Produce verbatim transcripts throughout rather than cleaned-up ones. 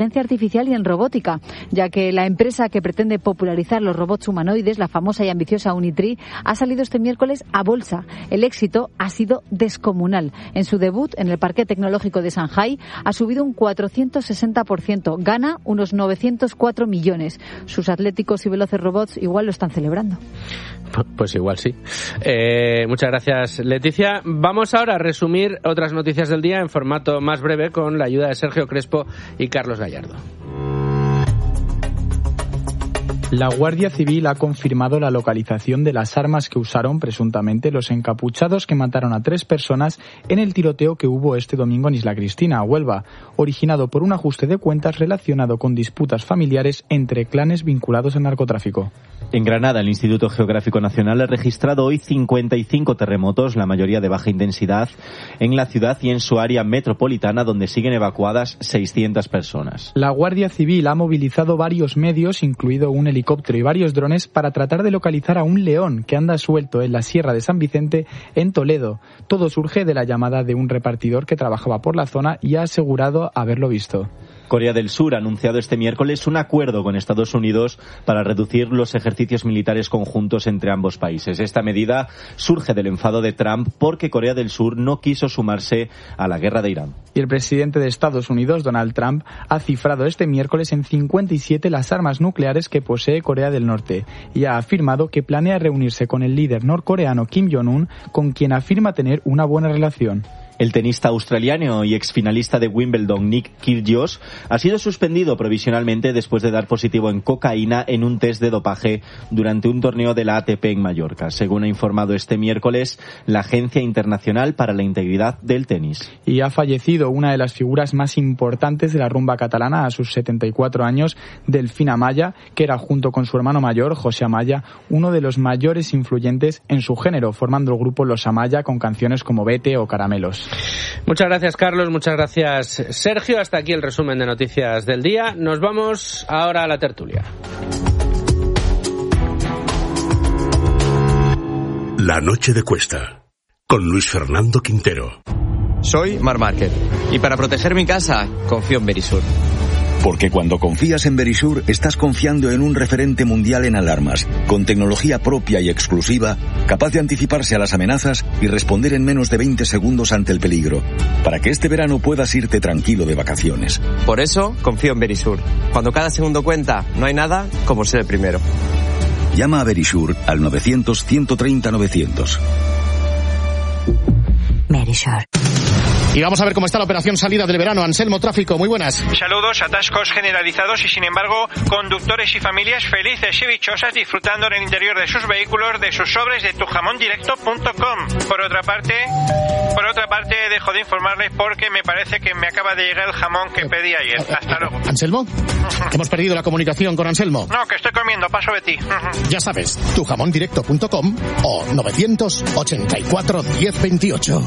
inteligencia artificial y en robótica, ya que la empresa que pretende popularizar los robots humanoides, la famosa y ambiciosa Unitree, ha salido este miércoles a bolsa. El éxito ha sido descomunal. En su debut en el Parque Tecnológico de Shanghái ha subido un cuatrocientos sesenta por ciento, gana unos novecientos cuatro millones. Sus atléticos y veloces robots igual lo están celebrando. Pues igual sí. Eh, muchas gracias, Leticia. Vamos ahora a resumir otras noticias del día en formato más breve con la ayuda de Sergio Crespo y Carlos Gallardo. La Guardia Civil ha confirmado la localización de las armas que usaron presuntamente los encapuchados que mataron a tres personas en el tiroteo que hubo este domingo en Isla Cristina, Huelva, originado por un ajuste de cuentas relacionado con disputas familiares entre clanes vinculados al narcotráfico. En Granada, el Instituto Geográfico Nacional ha registrado hoy cincuenta y cinco terremotos, la mayoría de baja intensidad, en la ciudad y en su área metropolitana, donde siguen evacuadas seiscientas personas. La Guardia Civil ha movilizado varios medios, incluido un helicóptero y varios drones, para tratar de localizar a un león que anda suelto en la Sierra de San Vicente, en Toledo. Todo surge de la llamada de un repartidor que trabajaba por la zona y ha asegurado haberlo visto. Corea del Sur ha anunciado este miércoles un acuerdo con Estados Unidos para reducir los ejercicios militares conjuntos entre ambos países. Esta medida surge del enfado de Trump porque Corea del Sur no quiso sumarse a la guerra de Irán. Y el presidente de Estados Unidos, Donald Trump, ha cifrado este miércoles en cincuenta y siete las armas nucleares que posee Corea del Norte y ha afirmado que planea reunirse con el líder norcoreano Kim Jong-un, con quien afirma tener una buena relación. El tenista australiano y exfinalista de Wimbledon, Nick Kyrgios, ha sido suspendido provisionalmente después de dar positivo en cocaína en un test de dopaje durante un torneo de la A T P en Mallorca, según ha informado este miércoles la Agencia Internacional para la Integridad del Tenis. Y ha fallecido una de las figuras más importantes de la rumba catalana a sus setenta y cuatro años, Delfín Amaya, que era, junto con su hermano mayor, José Amaya, uno de los mayores influyentes en su género, formando el grupo Los Amaya con canciones como Vete o Caramelos. Muchas gracias, Carlos. Muchas gracias, Sergio. Hasta aquí el resumen de noticias del día. Nos vamos ahora a la tertulia. La noche de Cuesta, con Luis Fernando Quintero. Soy Marc Márquez y para proteger mi casa confío en Verisur. Porque cuando confías en Verisur, estás confiando en un referente mundial en alarmas, con tecnología propia y exclusiva, capaz de anticiparse a las amenazas y responder en menos de veinte segundos ante el peligro, para que este verano puedas irte tranquilo de vacaciones. Por eso, confío en Verisur. Cuando cada segundo cuenta, no hay nada como ser el primero. Llama a Verisur al novecientos, ciento treinta, novecientos. Verisur. Y vamos a ver cómo está la operación salida del verano. Anselmo, tráfico, muy buenas. Saludos, atascos generalizados y sin embargo conductores y familias felices y dichosas disfrutando en el interior de sus vehículos de sus sobres de tu jamón directo punto com. Por otra parte, por otra parte dejo de informarles porque me parece que me acaba de llegar el jamón que pedí ayer. Hasta luego. Anselmo, hemos perdido la comunicación con Anselmo. No, que estoy comiendo, paso de ti. Ya sabes, tu jamón directo punto com o novecientos ochenta y cuatro, diez veintiocho.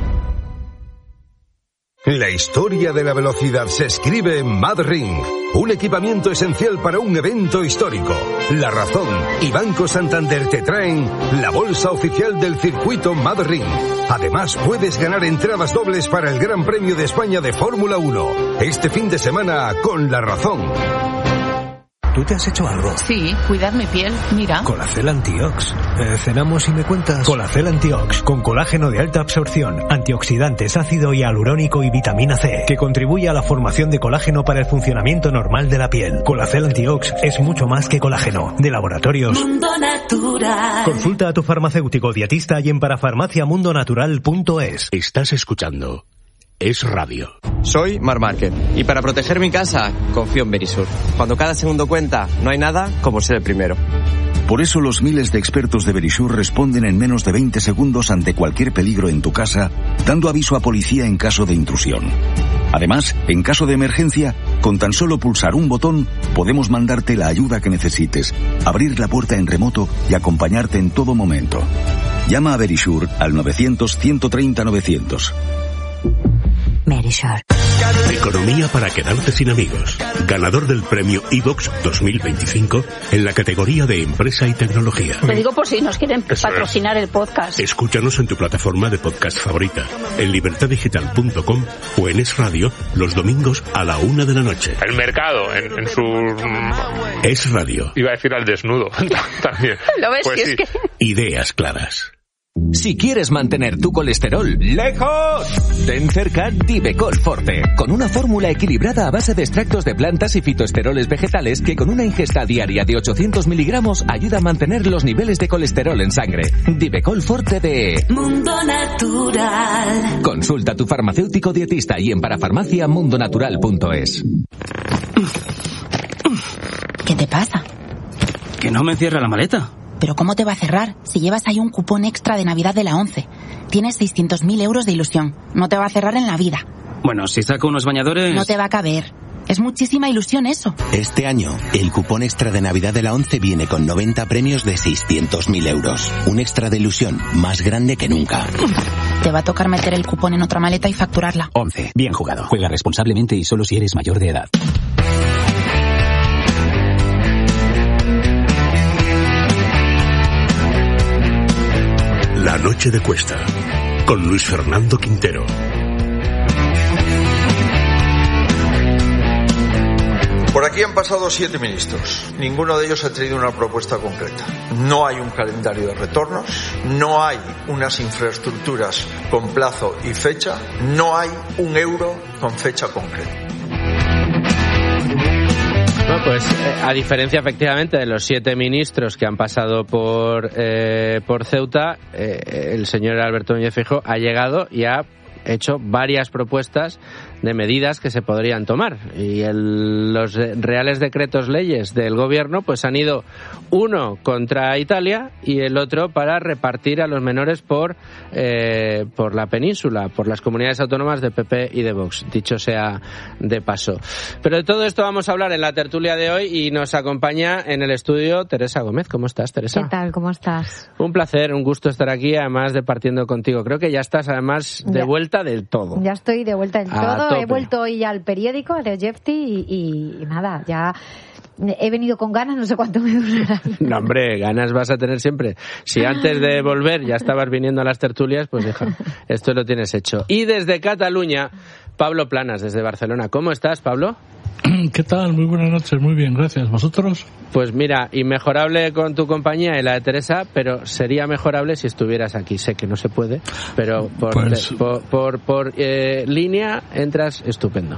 La historia de la velocidad se escribe en MadRing, un equipamiento esencial para un evento histórico. La Razón y Banco Santander te traen la bolsa oficial del circuito MadRing. Además, puedes ganar entradas dobles para el Gran Premio de España de Fórmula uno, este fin de semana con La Razón. ¿Tú te has hecho algo? Sí, cuidar mi piel, mira. Colacel Antiox. Eh, cenamos y me cuentas. Colacel Antiox, con colágeno de alta absorción, antioxidantes, ácido hialurónico y vitamina C, que contribuye a la formación de colágeno para el funcionamiento normal de la piel. Colacel Antiox es mucho más que colágeno. De Laboratorios Mundo Natural. Consulta a tu farmacéutico dietista y en parafarmacia mundo natural punto es. Estás escuchando Es Radio. Soy Marc Márquez y para proteger mi casa confío en Verisur. Cuando cada segundo cuenta, no hay nada como ser el primero. Por eso los miles de expertos de Verisur responden en menos de veinte segundos ante cualquier peligro en tu casa, dando aviso a policía en caso de intrusión. Además, en caso de emergencia, con tan solo pulsar un botón, podemos mandarte la ayuda que necesites, abrir la puerta en remoto y acompañarte en todo momento. Llama a Verisur al novecientos, ciento treinta, novecientos. Verisur. Economía para quedarte sin amigos. Ganador del premio iVox dos mil veinticinco en la categoría de empresa y tecnología. Lo digo por si nos quieren patrocinar el podcast. Escúchanos en tu plataforma de podcast favorita, en libertad digital punto com o en Es Radio los domingos a la una de la noche. El mercado en, en su... Es Radio. Iba a decir al desnudo también. ¿Lo ves? Pues si sí. es que... Ideas claras. Si quieres mantener tu colesterol lejos, ten cerca Divecol Forte, con una fórmula equilibrada a base de extractos de plantas y fitoesteroles vegetales que con una ingesta diaria de ochocientos miligramos ayuda a mantener los niveles de colesterol en sangre. Divecol Forte de Mundo Natural. Consulta a tu farmacéutico dietista y en parafarmacia mundonatural punto es. ¿Qué te pasa? Que no me cierra la maleta. ¿Pero cómo te va a cerrar si llevas ahí un cupón extra de Navidad de la ONCE? Tienes seiscientos mil euros de ilusión. No te va a cerrar en la vida. Bueno, si saco unos bañadores... No te va a caber. Es muchísima ilusión eso. Este año, el cupón extra de Navidad de la ONCE viene con noventa premios de seiscientos mil euros. Un extra de ilusión más grande que nunca. Te va a tocar meter el cupón en otra maleta y facturarla. ONCE. Bien jugado. Juega responsablemente y solo si eres mayor de edad. La noche de Cuesta, con Luis Fernando Quintero. Por aquí han pasado siete ministros. Ninguno de ellos ha traído una propuesta concreta. No hay un calendario de retornos, no hay unas infraestructuras con plazo y fecha, no hay un euro con fecha concreta. No, pues eh, a diferencia efectivamente de los siete ministros que han pasado por eh, por Ceuta, eh, el señor Alberto Núñez Feijóo ha llegado y ha hecho varias propuestas de medidas que se podrían tomar, y el, los reales decretos leyes del gobierno pues han ido uno contra Italia y el otro para repartir a los menores por eh, por la península, por las comunidades autónomas de P P y de Vox, dicho sea de paso. Pero de todo esto vamos a hablar en la tertulia de hoy y nos acompaña en el estudio Teresa Gómez. ¿Cómo estás, Teresa? ¿Qué tal? ¿Cómo estás? Un placer, un gusto estar aquí, además de partiendo contigo. Creo que ya estás además de ya. vuelta del todo. Ya estoy de vuelta del A todo. tope. He vuelto hoy al periódico, a Leo Jefti, y, y, y nada, ya he venido con ganas, no sé cuánto me durará. No, hombre, ganas vas a tener siempre. Si antes de volver ya estabas viniendo a las tertulias, pues deja, esto lo tienes hecho. Y desde Cataluña, Pablo Planas, desde Barcelona. ¿Cómo estás, Pablo? ¿Qué tal? Muy buenas noches, muy bien, gracias. ¿Vosotros? Pues mira, inmejorable con tu compañía y la de Teresa, pero sería mejorable si estuvieras aquí. Sé que no se puede, pero por, Pues- te- por, por, por, eh, línea entras estupendo.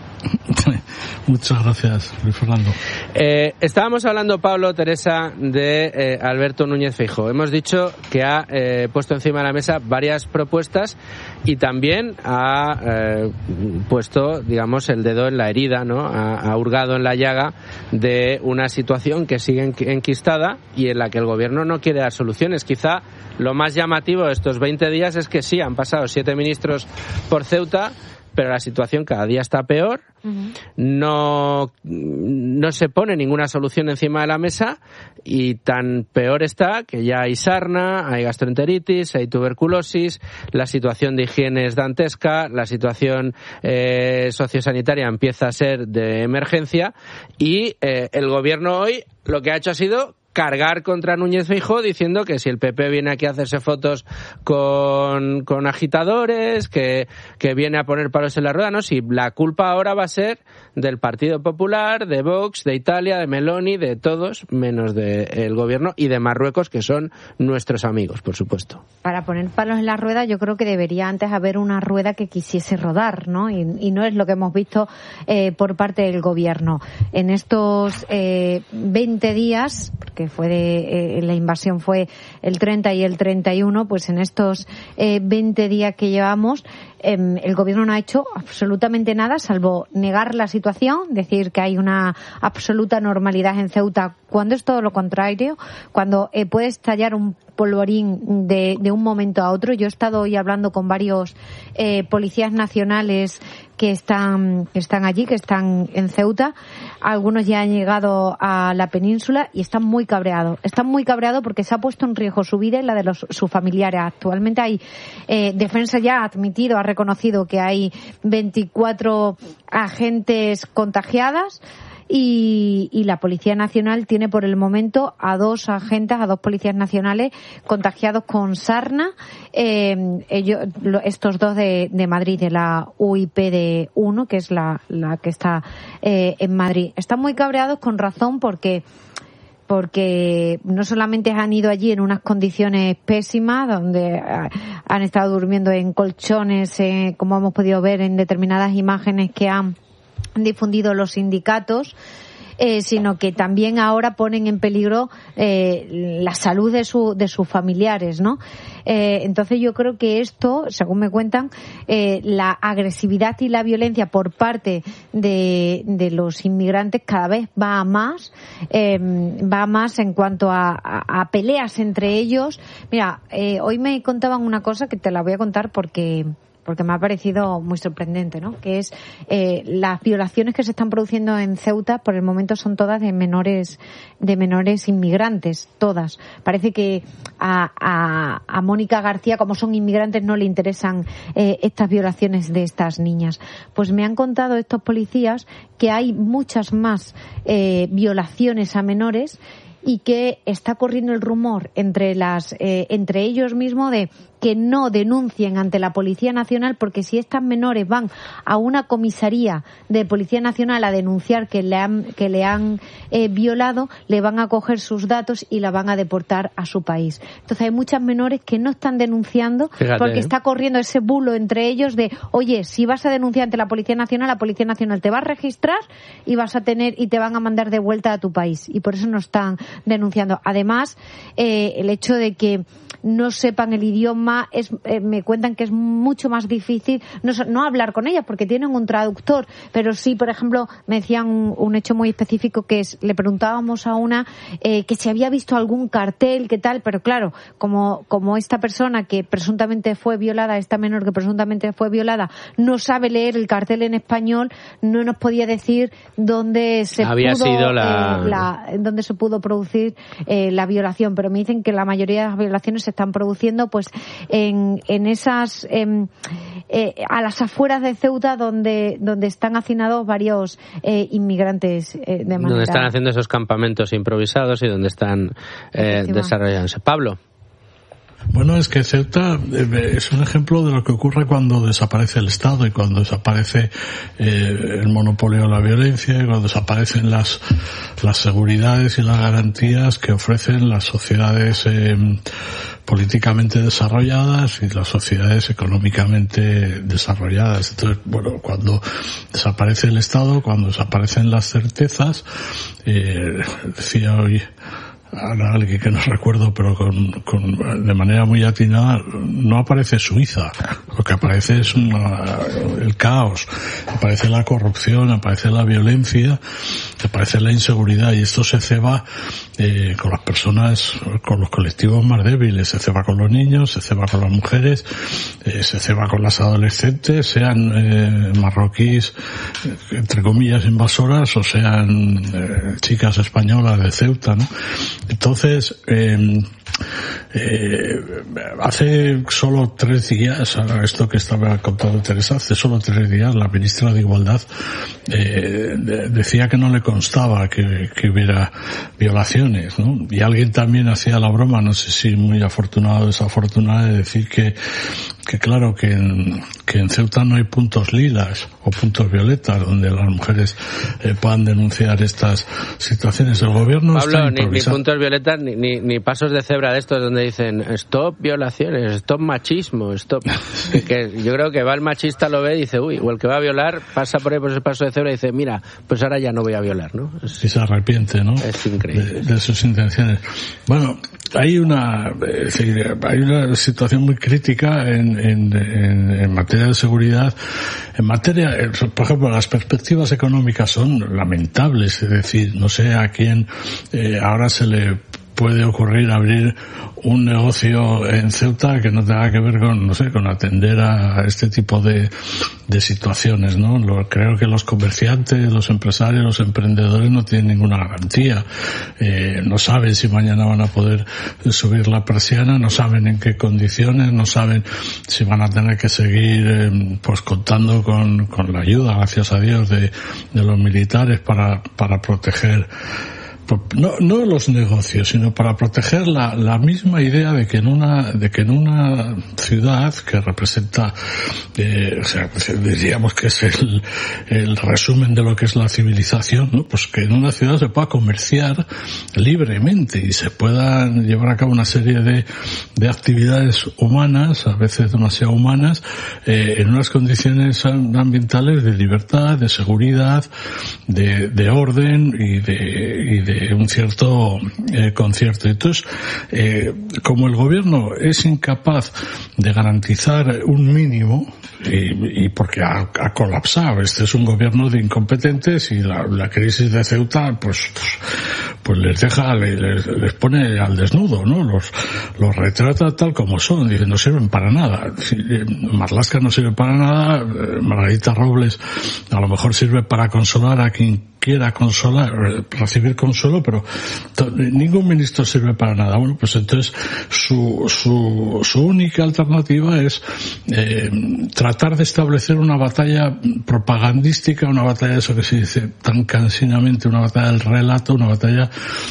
Muchas gracias, Luis Fernando. Eh, estábamos hablando, Pablo, Teresa, de eh, Alberto Núñez Feijóo. Hemos dicho que ha eh, puesto encima de la mesa varias propuestas y también ha eh, puesto, digamos, el dedo en la herida, ¿no? Ha, ha hurgado en la llaga de una situación que sigue enqui- enquistada y en la que el gobierno no quiere dar soluciones. Quizá lo más llamativo de estos veinte días es que sí, han pasado siete ministros por Ceuta, pero la situación cada día está peor. No, no se pone ninguna solución encima de la mesa y tan peor está que ya hay sarna, hay gastroenteritis, hay tuberculosis, la situación de higiene es dantesca, la situación eh, sociosanitaria empieza a ser de emergencia y eh, el gobierno hoy lo que ha hecho ha sido cargar contra Núñez Feijóo diciendo que si el P P viene aquí a hacerse fotos con, con agitadores, que, que viene a poner palos en la rueda, ¿no? Si la culpa ahora va a ser del Partido Popular, de Vox, de Italia, de Meloni, de todos, menos del gobierno y de Marruecos, que son nuestros amigos, por supuesto. Para poner palos en la rueda, yo creo que debería antes haber una rueda que quisiese rodar, ¿no? Y, y no es lo que hemos visto eh, por parte del gobierno. En estos eh, veinte días, porque fue de, eh, la invasión fue el treinta y el treinta y uno, pues en estos eh, veinte días que llevamos, eh, el gobierno no ha hecho absolutamente nada, salvo negar la situación, decir que hay una absoluta normalidad en Ceuta, cuando es todo lo contrario, cuando eh, puede estallar un polvorín de, de un momento a otro. Yo he estado hoy hablando con varios eh, policías nacionales que están, que están allí, que están en Ceuta. Algunos ya han llegado a la península y están muy cabreados. Están muy cabreados porque se ha puesto en riesgo su vida y la de los, sus familiares. Actualmente hay, eh, Defensa ya ha admitido, ha reconocido que hay veinticuatro agentes contagiadas. Y, y la Policía Nacional tiene por el momento a dos agentes, a dos policías nacionales contagiados con sarna, eh, ellos, estos dos de, de Madrid, de la U I P D uno, que es la, la que está eh, en Madrid. Están muy cabreados con razón porque porque no solamente han ido allí en unas condiciones pésimas, donde han estado durmiendo en colchones, eh, como hemos podido ver en determinadas imágenes que han difundido los sindicatos, eh, sino que también ahora ponen en peligro eh, la salud de, su, de sus familiares, ¿no? Eh, entonces yo creo que esto, según me cuentan, eh, la agresividad y la violencia por parte de, de los inmigrantes cada vez va a más, eh, va a más en cuanto a, a, a peleas entre ellos. Mira, eh, hoy me contaban una cosa que te la voy a contar porque... porque me ha parecido muy sorprendente, ¿no? Que es eh, las violaciones que se están produciendo en Ceuta, por el momento son todas de menores, de menores inmigrantes, todas. Parece que a, a, a Mónica García, como son inmigrantes, no le interesan eh, estas violaciones de estas niñas. Pues me han contado estos policías que hay muchas más eh, violaciones a menores y que está corriendo el rumor entre las eh, entre ellos mismos de que no denuncien ante la Policía Nacional, porque si estas menores van a una comisaría de Policía Nacional a denunciar que le han que le han eh, violado, le van a coger sus datos y la van a deportar a su país. Entonces hay muchas menores que no están denunciando. Fíjate, porque ¿eh? está corriendo ese bulo entre ellos de, oye, si vas a denunciar ante la Policía Nacional, la Policía Nacional te va a registrar y vas a tener y te van a mandar de vuelta a tu país. Y por eso no están denunciando. Además, eh, el hecho de que no sepan el idioma, es, eh, me cuentan que es mucho más difícil no, no hablar con ellas porque tienen un traductor, pero sí, por ejemplo, me decían un, un hecho muy específico que es, le preguntábamos a una eh, que si había visto algún cartel, qué tal, pero claro, como, como esta persona que presuntamente fue violada, esta menor que presuntamente fue violada, no sabe leer el cartel en español, no nos podía decir dónde se había pudo sido la... Eh, la, dónde se pudo producir eh, la violación, pero me dicen que la mayoría de las violaciones se están produciendo pues en, en esas eh, eh, a las afueras de Ceuta donde donde están hacinados varios eh, inmigrantes eh, de manera... donde están haciendo esos campamentos improvisados y donde están eh, desarrollándose. Pablo. Bueno, es que Ceuta es un ejemplo de lo que ocurre cuando desaparece el Estado y cuando desaparece eh, el monopolio de la violencia y cuando desaparecen las las seguridades y las garantías que ofrecen las sociedades eh, políticamente desarrolladas y las sociedades económicamente desarrolladas. Entonces, bueno, cuando desaparece el Estado, cuando desaparecen las certezas, eh, decía hoy ahora alguien que no recuerdo, pero con, con, de manera muy atinada, no aparece Suiza. Lo que aparece es una, el caos, aparece la corrupción, aparece la violencia, aparece la inseguridad, y esto se ceba eh, con las personas, con los colectivos más débiles, se ceba con los niños, se ceba con las mujeres, eh, se ceba con las adolescentes, sean eh, marroquíes, entre comillas, invasoras, o sean eh, chicas españolas de Ceuta, ¿no? Entonces, eh, eh, hace solo tres días, esto que estaba contando Teresa, hace solo tres días la ministra de Igualdad eh, de, decía que no le constaba que, que hubiera violaciones, ¿no? Y alguien también hacía la broma, no sé si muy afortunado o desafortunado, de decir que que claro que en, que en Ceuta no hay puntos lilas o puntos violetas donde las mujeres eh, puedan denunciar estas situaciones. El gobierno Pablo, está ni, ni puntos violetas ni, ni, ni pasos de cebra de estos donde dicen stop violaciones, stop machismo, stop. que, que yo creo que va el machista, lo ve y dice, uy, o el que va a violar pasa por ahí por ese paso de cebra y dice, mira, pues ahora ya no voy a violar, ¿no? Es, y se arrepiente, ¿no? Es increíble. De, de sus intenciones. Bueno, hay una, es decir, hay una situación muy crítica en, en, en, en materia de seguridad. En materia, por ejemplo, las perspectivas económicas son lamentables, es decir, no sé a quién eh, ahora se le puede ocurrir abrir un negocio en Ceuta que no tenga que ver con, no sé, con atender a este tipo de, de situaciones, ¿no? Lo, creo que los comerciantes, los empresarios, los emprendedores no tienen ninguna garantía. Eh, no saben si mañana van a poder subir la persiana, no saben en qué condiciones, no saben si van a tener que seguir, eh, pues contando con, con la ayuda, gracias a Dios, de, de los militares para, para proteger no no los negocios, sino para proteger la, la misma idea de que en una de que en una ciudad que representa, eh, o sea, diríamos que es el, el resumen de lo que es la civilización, ¿no? Pues que en una ciudad se pueda comerciar libremente y se puedan llevar a cabo una serie de, de actividades humanas, a veces demasiado humanas, eh, en unas condiciones ambientales de libertad, de seguridad, de, de orden y de, y de un cierto eh, concierto. Entonces, eh, como el gobierno es incapaz de garantizar un mínimo, y, y porque ha, ha colapsado, este es un gobierno de incompetentes y la, la crisis de Ceuta, pues, pues, pues les deja, les, les pone al desnudo, ¿no? Los, los retrata tal como son, dicen, no sirven para nada. Marlaska no sirve para nada, Margarita Robles a lo mejor sirve para consolar a quien quiera consolar, recibir consuelo, pero to, ningún ministro sirve para nada. Bueno, pues entonces su su su única alternativa es eh, tratar de establecer una batalla propagandística, una batalla de eso que se dice tan cansinamente, una batalla del relato, una batalla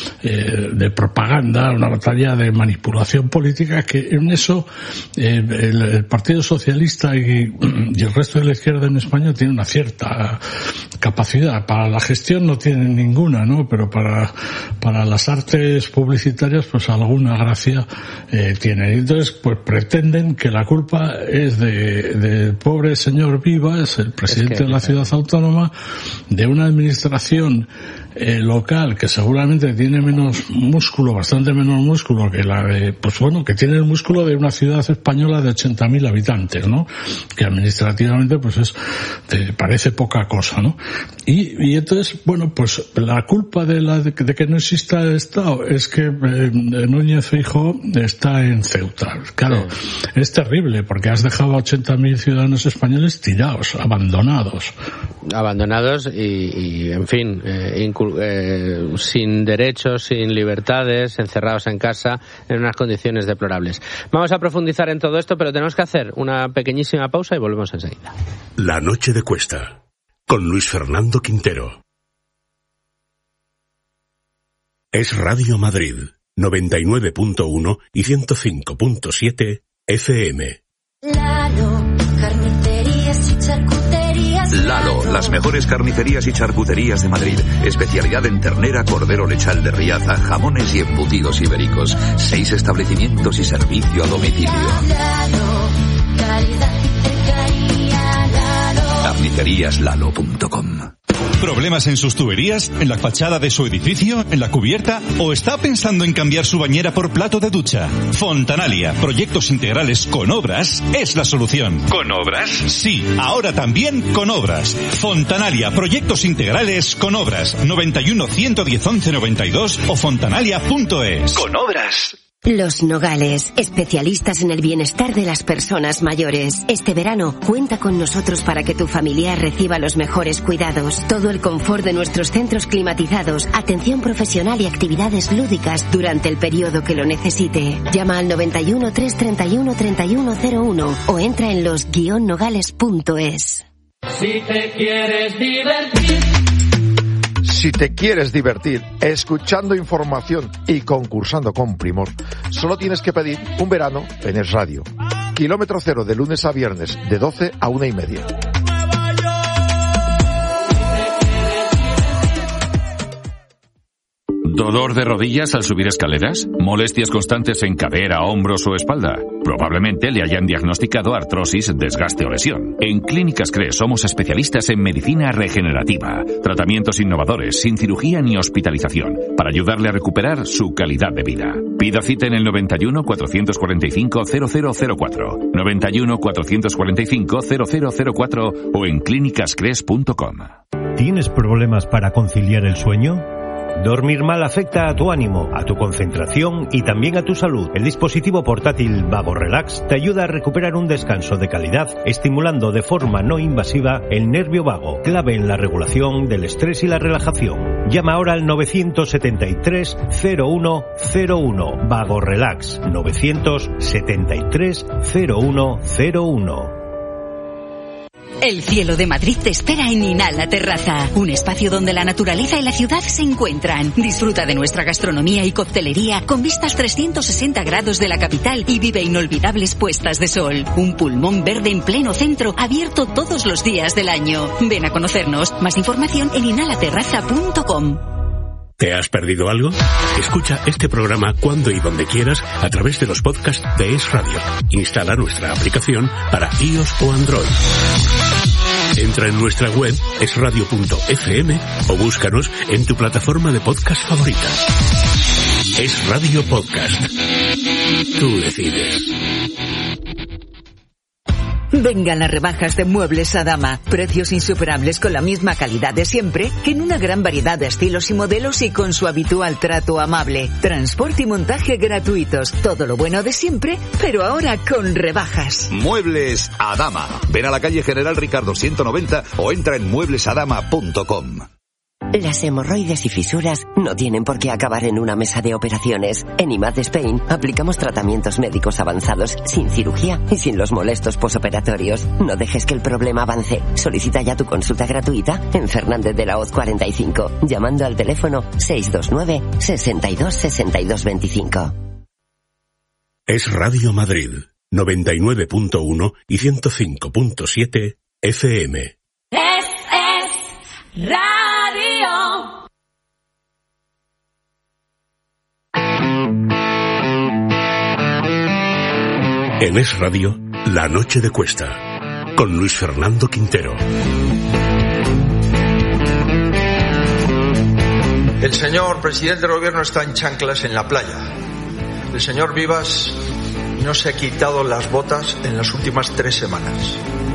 eh, de propaganda, una batalla de manipulación política, que en eso eh, el, el Partido Socialista y, y el resto de la izquierda en España tiene una cierta capacidad. Para la gestión no tienen ninguna, ¿no? Pero para para las artes publicitarias, pues alguna gracia eh, tienen. Entonces, pues pretenden que la culpa es de del pobre señor Vivas, el presidente es que, de la ciudad autónoma, de una administración eh, local que seguramente tiene menos músculo, bastante menos músculo que la de, pues bueno, que tiene el músculo de una ciudad española de ochenta mil habitantes, ¿no? Que administrativamente, pues es, te parece poca cosa, ¿no? Y, y entonces, bueno, pues la culpa de la de, de que no exista el Estado es que eh, Núñez Feijóo está en Ceuta. Claro, sí. Es terrible porque has dejado a ochenta mil ciudadanos españoles tirados, abandonados. Abandonados y, y en fin, eh, incul- eh, sin derechos, sin libertades, encerrados en casa, en unas condiciones deplorables. Vamos a profundizar en todo esto, pero tenemos que hacer una pequeñísima pausa y volvemos enseguida. La noche de Cuesta, con Luis Fernando Quintero. Es Radio Madrid, noventa y nueve punto uno y ciento cinco punto siete F M. Lalo, carnicerías y charcuterías. Lalo, las mejores carnicerías y charcuterías de Madrid. Especialidad en ternera, cordero lechal de Riaza, jamones y embutidos ibéricos. Seis establecimientos y servicio a domicilio. Lalo, calidad y cercanía. Lalo. carnicerías lalo punto com. ¿Problemas en sus tuberías? ¿En la fachada de su edificio? ¿En la cubierta? ¿O está pensando en cambiar su bañera por plato de ducha? Fontanalia, proyectos integrales con obras, es la solución. ¿Con obras? Sí, ahora también con obras. Fontanalia, proyectos integrales con obras. noventa y uno, ciento diez, once noventa y dos o fontanalia punto es. Con obras. Los Nogales, especialistas en el bienestar de las personas mayores. Este verano, cuenta con nosotros para que tu familiar reciba los mejores cuidados. Todo el confort de nuestros centros climatizados, atención profesional y actividades lúdicas durante el periodo que lo necesite. Llama al noventa y uno, trescientos treinta y uno, treinta y uno cero uno o entra en los guion nogales punto es. Si te quieres divertir. Si te quieres divertir escuchando información y concursando con primor, solo tienes que pedir un verano en Es Radio. Kilómetro cero de lunes a viernes, de doce a una y media. ¿Dolor de rodillas al subir escaleras? ¿Molestias constantes en cadera, hombros o espalda? Probablemente le hayan diagnosticado artrosis, desgaste o lesión. En Clínicas Cres somos especialistas en medicina regenerativa. Tratamientos innovadores, sin cirugía ni hospitalización, para ayudarle a recuperar su calidad de vida. Pida cita en el noventa y uno, cuatrocientos cuarenta y cinco, cero cero cero cuatro, noventa y uno, cuatrocientos cuarenta y cinco, cero cero cero cuatro o en clínicas cres punto com. ¿Tienes problemas para conciliar el sueño? Dormir mal afecta a tu ánimo, a tu concentración y también a tu salud. El dispositivo portátil Vago Relax te ayuda a recuperar un descanso de calidad, estimulando de forma no invasiva el nervio vago, clave en la regulación del estrés y la relajación. Llama ahora al novecientos setenta y tres cero uno cero uno. Vago Relax. novecientos setenta y tres cero uno cero uno. El cielo de Madrid te espera en Inhala Terraza, un espacio donde la naturaleza y la ciudad se encuentran. Disfruta de nuestra gastronomía y coctelería con vistas trescientos sesenta grados de la capital y vive inolvidables puestas de sol. Un pulmón verde en pleno centro, abierto todos los días del año. Ven a conocernos. Más información en inhala terraza punto com. ¿Te has perdido algo? Escucha este programa cuando y donde quieras a través de los podcasts de Es Radio. Instala nuestra aplicación para iOS o Android. Entra en nuestra web es radio punto efe eme o búscanos en tu plataforma de podcast favorita. Es Radio Podcast. Tú decides. Vengan las rebajas de Muebles Adama. Precios insuperables con la misma calidad de siempre, en una gran variedad de estilos y modelos y con su habitual trato amable. Transporte y montaje gratuitos. Todo lo bueno de siempre, pero ahora con rebajas. Muebles Adama. Ven a la calle General Ricardo ciento noventa o entra en muebles adama punto com. Las hemorroides y fisuras no tienen por qué acabar en una mesa de operaciones. En I M A D Spain aplicamos tratamientos médicos avanzados sin cirugía y sin los molestos posoperatorios. No dejes que el problema avance. Solicita ya tu consulta gratuita en Fernández de la Hoz cuarenta y cinco, llamando al teléfono seis dos nueve, sesenta y dos, sesenta y dos veinticinco. Es Radio Madrid, noventa y nueve punto uno y ciento cinco punto siete F M. Es, es, radio. En Es Radio, La Noche de Cuesta, con Luis Fernando Quintero. El señor presidente del gobierno está en chanclas en la playa. El señor Vivas no se ha quitado las botas en las últimas tres semanas.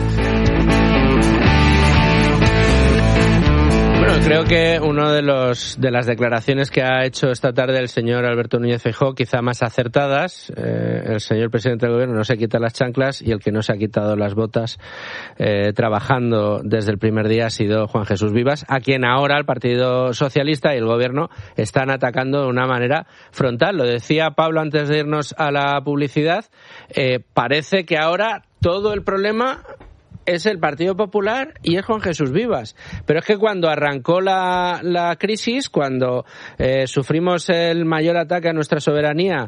Bueno, creo que una de los de las declaraciones que ha hecho esta tarde el señor Alberto Núñez Feijóo, quizá más acertadas, eh, el señor presidente del gobierno no se quita las chanclas y el que no se ha quitado las botas eh, trabajando desde el primer día ha sido Juan Jesús Vivas, a quien ahora el Partido Socialista y el gobierno están atacando de una manera frontal. Lo decía Pablo antes de irnos a la publicidad, eh, parece que ahora todo el problema es el Partido Popular y es Juan Jesús Vivas. Pero es que cuando arrancó la, la crisis, cuando eh, sufrimos el mayor ataque a nuestra soberanía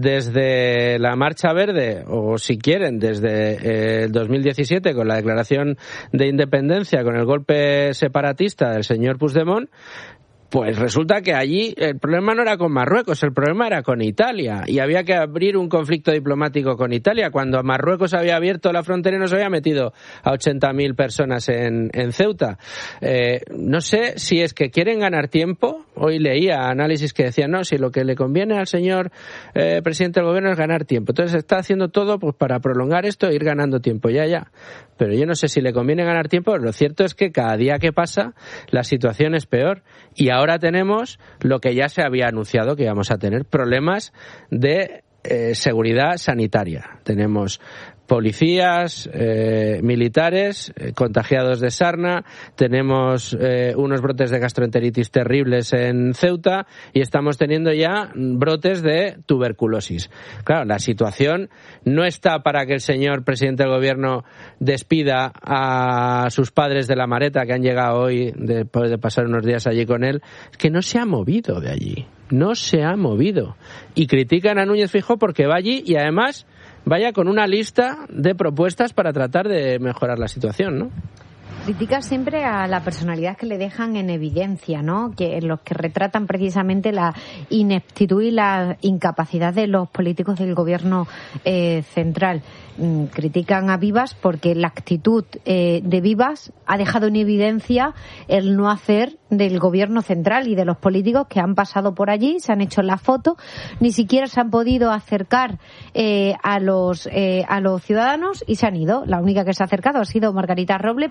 desde la Marcha Verde, o si quieren, desde eh, el dos mil diecisiete, con la declaración de independencia, con el golpe separatista del señor Puigdemont, pues resulta que allí el problema no era con Marruecos, el problema era con Italia. Y había que abrir un conflicto diplomático con Italia, cuando Marruecos había abierto la frontera y nos había metido a ochenta mil personas en, en Ceuta. Eh, no sé si es que quieren ganar tiempo. Hoy leía análisis que decían, no, si lo que le conviene al señor eh, presidente del gobierno es ganar tiempo. Entonces está haciendo todo pues para prolongar esto e ir ganando tiempo, ya, ya. Pero yo no sé si le conviene ganar tiempo. Lo cierto es que cada día que pasa la situación es peor. Y ahora tenemos lo que ya se había anunciado que íbamos a tener, problemas de eh, seguridad sanitaria. Tenemos policías, eh, militares, eh, contagiados de sarna, tenemos eh, unos brotes de gastroenteritis terribles en Ceuta y estamos teniendo ya brotes de tuberculosis. Claro, la situación no está para que el señor presidente del gobierno despida a sus padres de La Mareta, que han llegado hoy después de pasar unos días allí con él, es que no se ha movido de allí, no se ha movido. Y critican a Núñez Feijóo porque va allí y además vaya con una lista de propuestas para tratar de mejorar la situación, ¿no? Critica siempre a la personalidad que le dejan en evidencia, ¿no? Que los que retratan precisamente la ineptitud y la incapacidad de los políticos del gobierno eh, central. Mm, critican a Vivas porque la actitud eh, de Vivas ha dejado en evidencia el no hacer del gobierno central y de los políticos que han pasado por allí, se han hecho la foto, ni siquiera se han podido acercar eh, a los eh, a los ciudadanos y se han ido. La única que se ha acercado ha sido Margarita Roble, pero yo insisto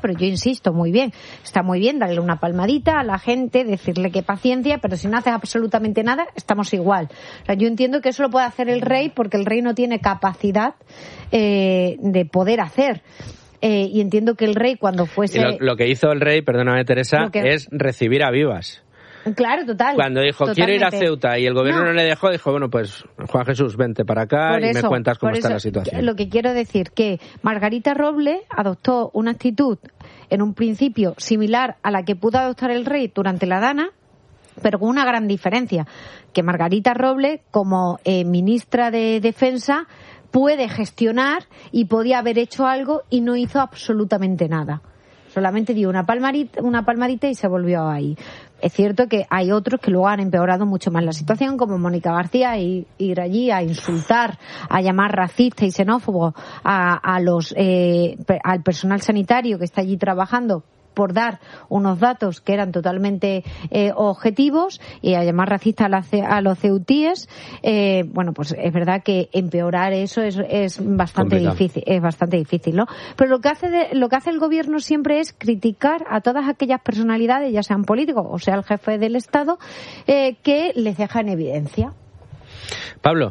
insisto, muy bien, está muy bien darle una palmadita a la gente, decirle que paciencia, pero si no haces absolutamente nada, estamos igual. O sea, yo entiendo que eso lo puede hacer el rey porque el rey no tiene capacidad eh, de poder hacer. Eh, y entiendo que el rey cuando fuese... Lo, lo que hizo el rey, perdóname Teresa, que... es recibir a vivas. Claro, total. Cuando dijo, totalmente. Quiero ir a Ceuta y el gobierno no, no le dejó, dijo, bueno, pues Juan Jesús, vente para acá por y eso, me cuentas cómo está eso, la situación. Lo que quiero decir que Margarita Robles adoptó una actitud en un principio similar a la que pudo adoptar el rey durante la Dana, pero con una gran diferencia, que Margarita Robles, como eh, ministra de Defensa, puede gestionar y podía haber hecho algo y no hizo absolutamente nada. Solamente dio una palmadita, una palmadita y se volvió ahí. Es cierto que hay otros que luego han empeorado mucho más la situación, como Mónica García, y ir allí a insultar, a llamar racista y xenófobo a, a los, eh, al personal sanitario que está allí trabajando, por dar unos datos que eran totalmente eh, objetivos, y a llamar racista a, la, a los ceutíes. Eh, bueno, pues es verdad que empeorar eso es, es bastante Complicado. difícil, es bastante difícil, ¿no? Pero lo que hace de, lo que hace el gobierno siempre es criticar a todas aquellas personalidades, ya sean políticos o sea el jefe del Estado, eh, que les deja en evidencia. Pablo.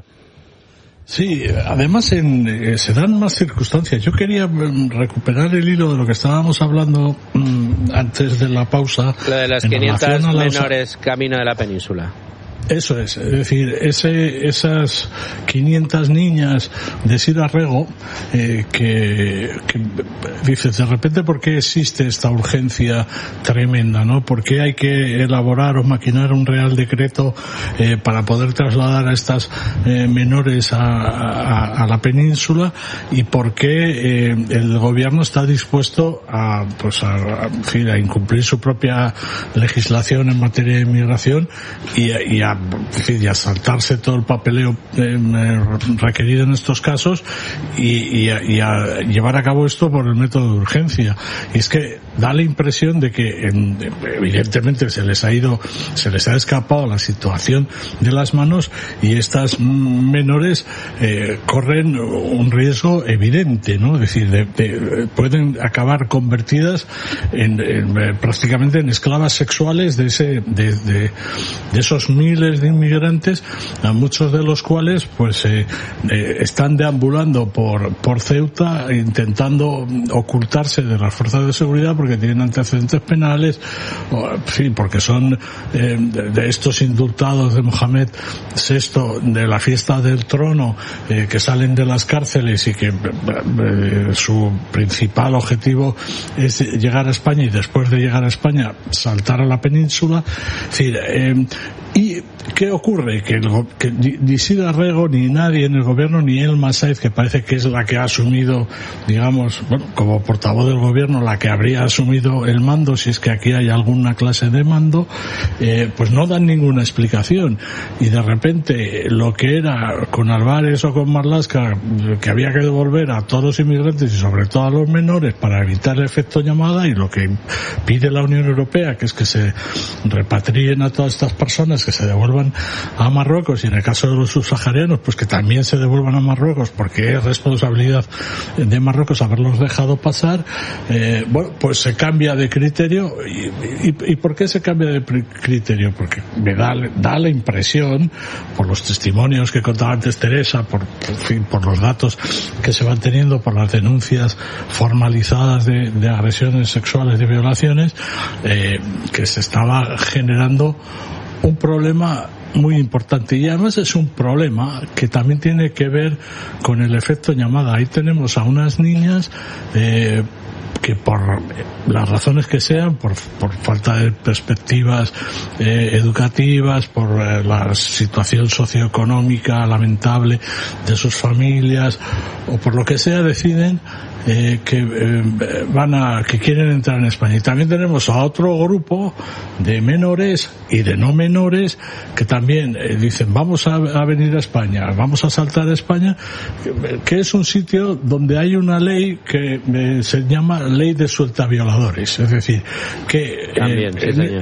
Sí, además en, eh, se dan más circunstancias. Yo quería um, recuperar el hilo de lo que estábamos hablando um, antes de la pausa. Lo de las quinientas menores camino de la península. Eso es, es decir, ese, esas quinientas niñas de Sira Rego, eh, que, que dices, de repente, ¿por qué existe esta urgencia tremenda, no? ¿Por qué hay que elaborar o maquinar un real decreto eh, para poder trasladar a estas eh, menores a, a, a la península? ¿Y por qué eh, el gobierno está dispuesto a, pues, a, a, en fin, a incumplir su propia legislación en materia de inmigración y, y a y a saltarse todo el papeleo eh, requerido en estos casos y, y, a, y a llevar a cabo esto por el método de urgencia? Y es que da la impresión de que en, evidentemente se les ha ido, se les ha escapado la situación de las manos, y estas menores eh, corren un riesgo evidente, ¿no? Es decir, de, de, pueden acabar convertidas en, en, prácticamente en esclavas sexuales de ese, de, de, de esos miles de inmigrantes, a muchos de los cuales pues eh, eh, están deambulando por por Ceuta intentando ocultarse de las fuerzas de seguridad porque tienen antecedentes penales, o, sí, porque son eh, de, de estos indultados de Mohamed sexto de la fiesta del trono, eh, que salen de las cárceles y que eh, su principal objetivo es llegar a España y después de llegar a España saltar a la península. Es decir, eh, ¿y qué ocurre? Que, el, que ni Sira Rego, ni nadie en el gobierno, ni Elma Sáez, que parece que es la que ha asumido, digamos, bueno, como portavoz del gobierno, la que habría asumido el mando, si es que aquí hay alguna clase de mando, eh, pues no dan ninguna explicación. Y de repente, lo que era con Álvarez o con Marlaska, que había que devolver a todos los inmigrantes y sobre todo a los menores para evitar el efecto llamada, y lo que pide la Unión Europea, que es que se repatrien a todas estas personas, que se devuelvan a Marruecos, y en el caso de los subsaharianos pues que también se devuelvan a Marruecos, porque es responsabilidad de Marruecos haberlos dejado pasar. Eh, bueno, pues se cambia de criterio. ¿Y, y, y por qué se cambia de criterio? Porque me da, da la impresión, por los testimonios que contaba antes Teresa, por, en fin, por los datos que se van teniendo, por las denuncias formalizadas de, de agresiones sexuales, de violaciones, eh, que se estaba generando un problema muy importante, y además es un problema que también tiene que ver con el efecto llamada. Ahí tenemos a unas niñas eh, que por las razones que sean, por, por falta de perspectivas eh, educativas, por eh, la situación socioeconómica lamentable de sus familias, o por lo que sea, deciden eh, que eh, van a, que quieren entrar en España. Y también tenemos a otro grupo de menores y de no menores que también eh, dicen, vamos a, a venir a España, vamos a saltar a España, que, que es un sitio donde hay una ley que eh, se llama Ley de Suelta Violadores. Es decir, que también, eh, sí, señor.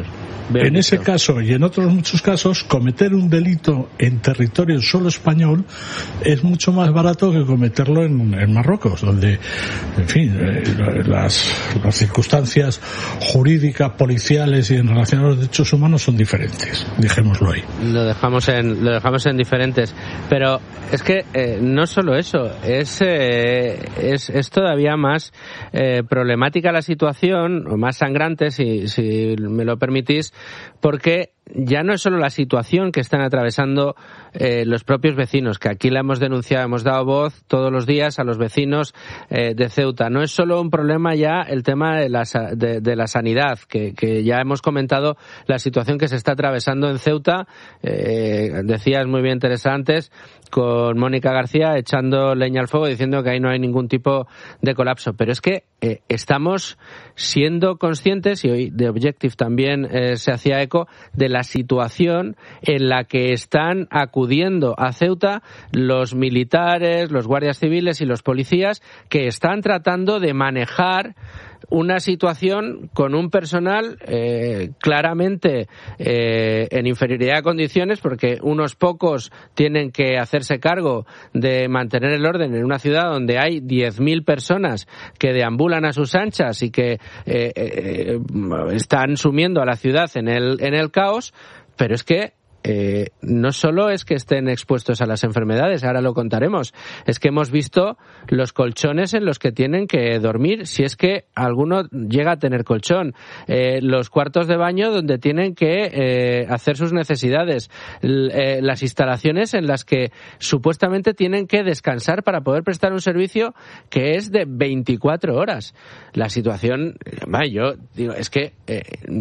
Bien en visto. Ese caso y en otros muchos casos, cometer un delito en territorio solo español es mucho más barato que cometerlo en, en Marruecos, donde, en fin, eh, las, las circunstancias jurídicas, policiales y en relación a los derechos humanos son diferentes, dejémoslo ahí. Lo dejamos en, lo dejamos en diferentes, pero es que eh, no solo eso, es, eh, es, es todavía más eh, problemática la situación, o más sangrante, si, si me lo permitís, porque ya no es solo la situación que están atravesando eh, los propios vecinos, que aquí la hemos denunciado, hemos dado voz todos los días a los vecinos eh, de Ceuta. No es solo un problema ya el tema de la, de, de la sanidad, que, que ya hemos comentado la situación que se está atravesando en Ceuta. Eh, decías muy bien, Teresa, antes, con Mónica García echando leña al fuego, diciendo que ahí no hay ningún tipo de colapso. Pero es que eh, estamos siendo conscientes, y hoy The Objective también eh, se hacía eco, de la situación en la que están acudiendo a Ceuta los militares, los guardias civiles y los policías, que están tratando de manejar una situación con un personal eh, claramente eh, en inferioridad de condiciones, porque unos pocos tienen que hacerse cargo de mantener el orden en una ciudad donde hay diez mil personas que deambulan a sus anchas y que eh, eh, están sumiendo a la ciudad en el, en el caos, pero es que Eh, no solo es que estén expuestos a las enfermedades, ahora lo contaremos, es que hemos visto los colchones en los que tienen que dormir, si es que alguno llega a tener colchón, eh, los cuartos de baño donde tienen que eh, hacer sus necesidades, l- eh, las instalaciones en las que supuestamente tienen que descansar para poder prestar un servicio que es de veinticuatro horas. La situación, bah, yo digo, es que eh,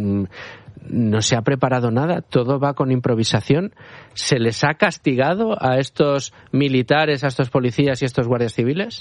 no se ha preparado nada, todo va con improvisación. ¿Se les ha castigado a estos militares, a estos policías y a estos guardias civiles?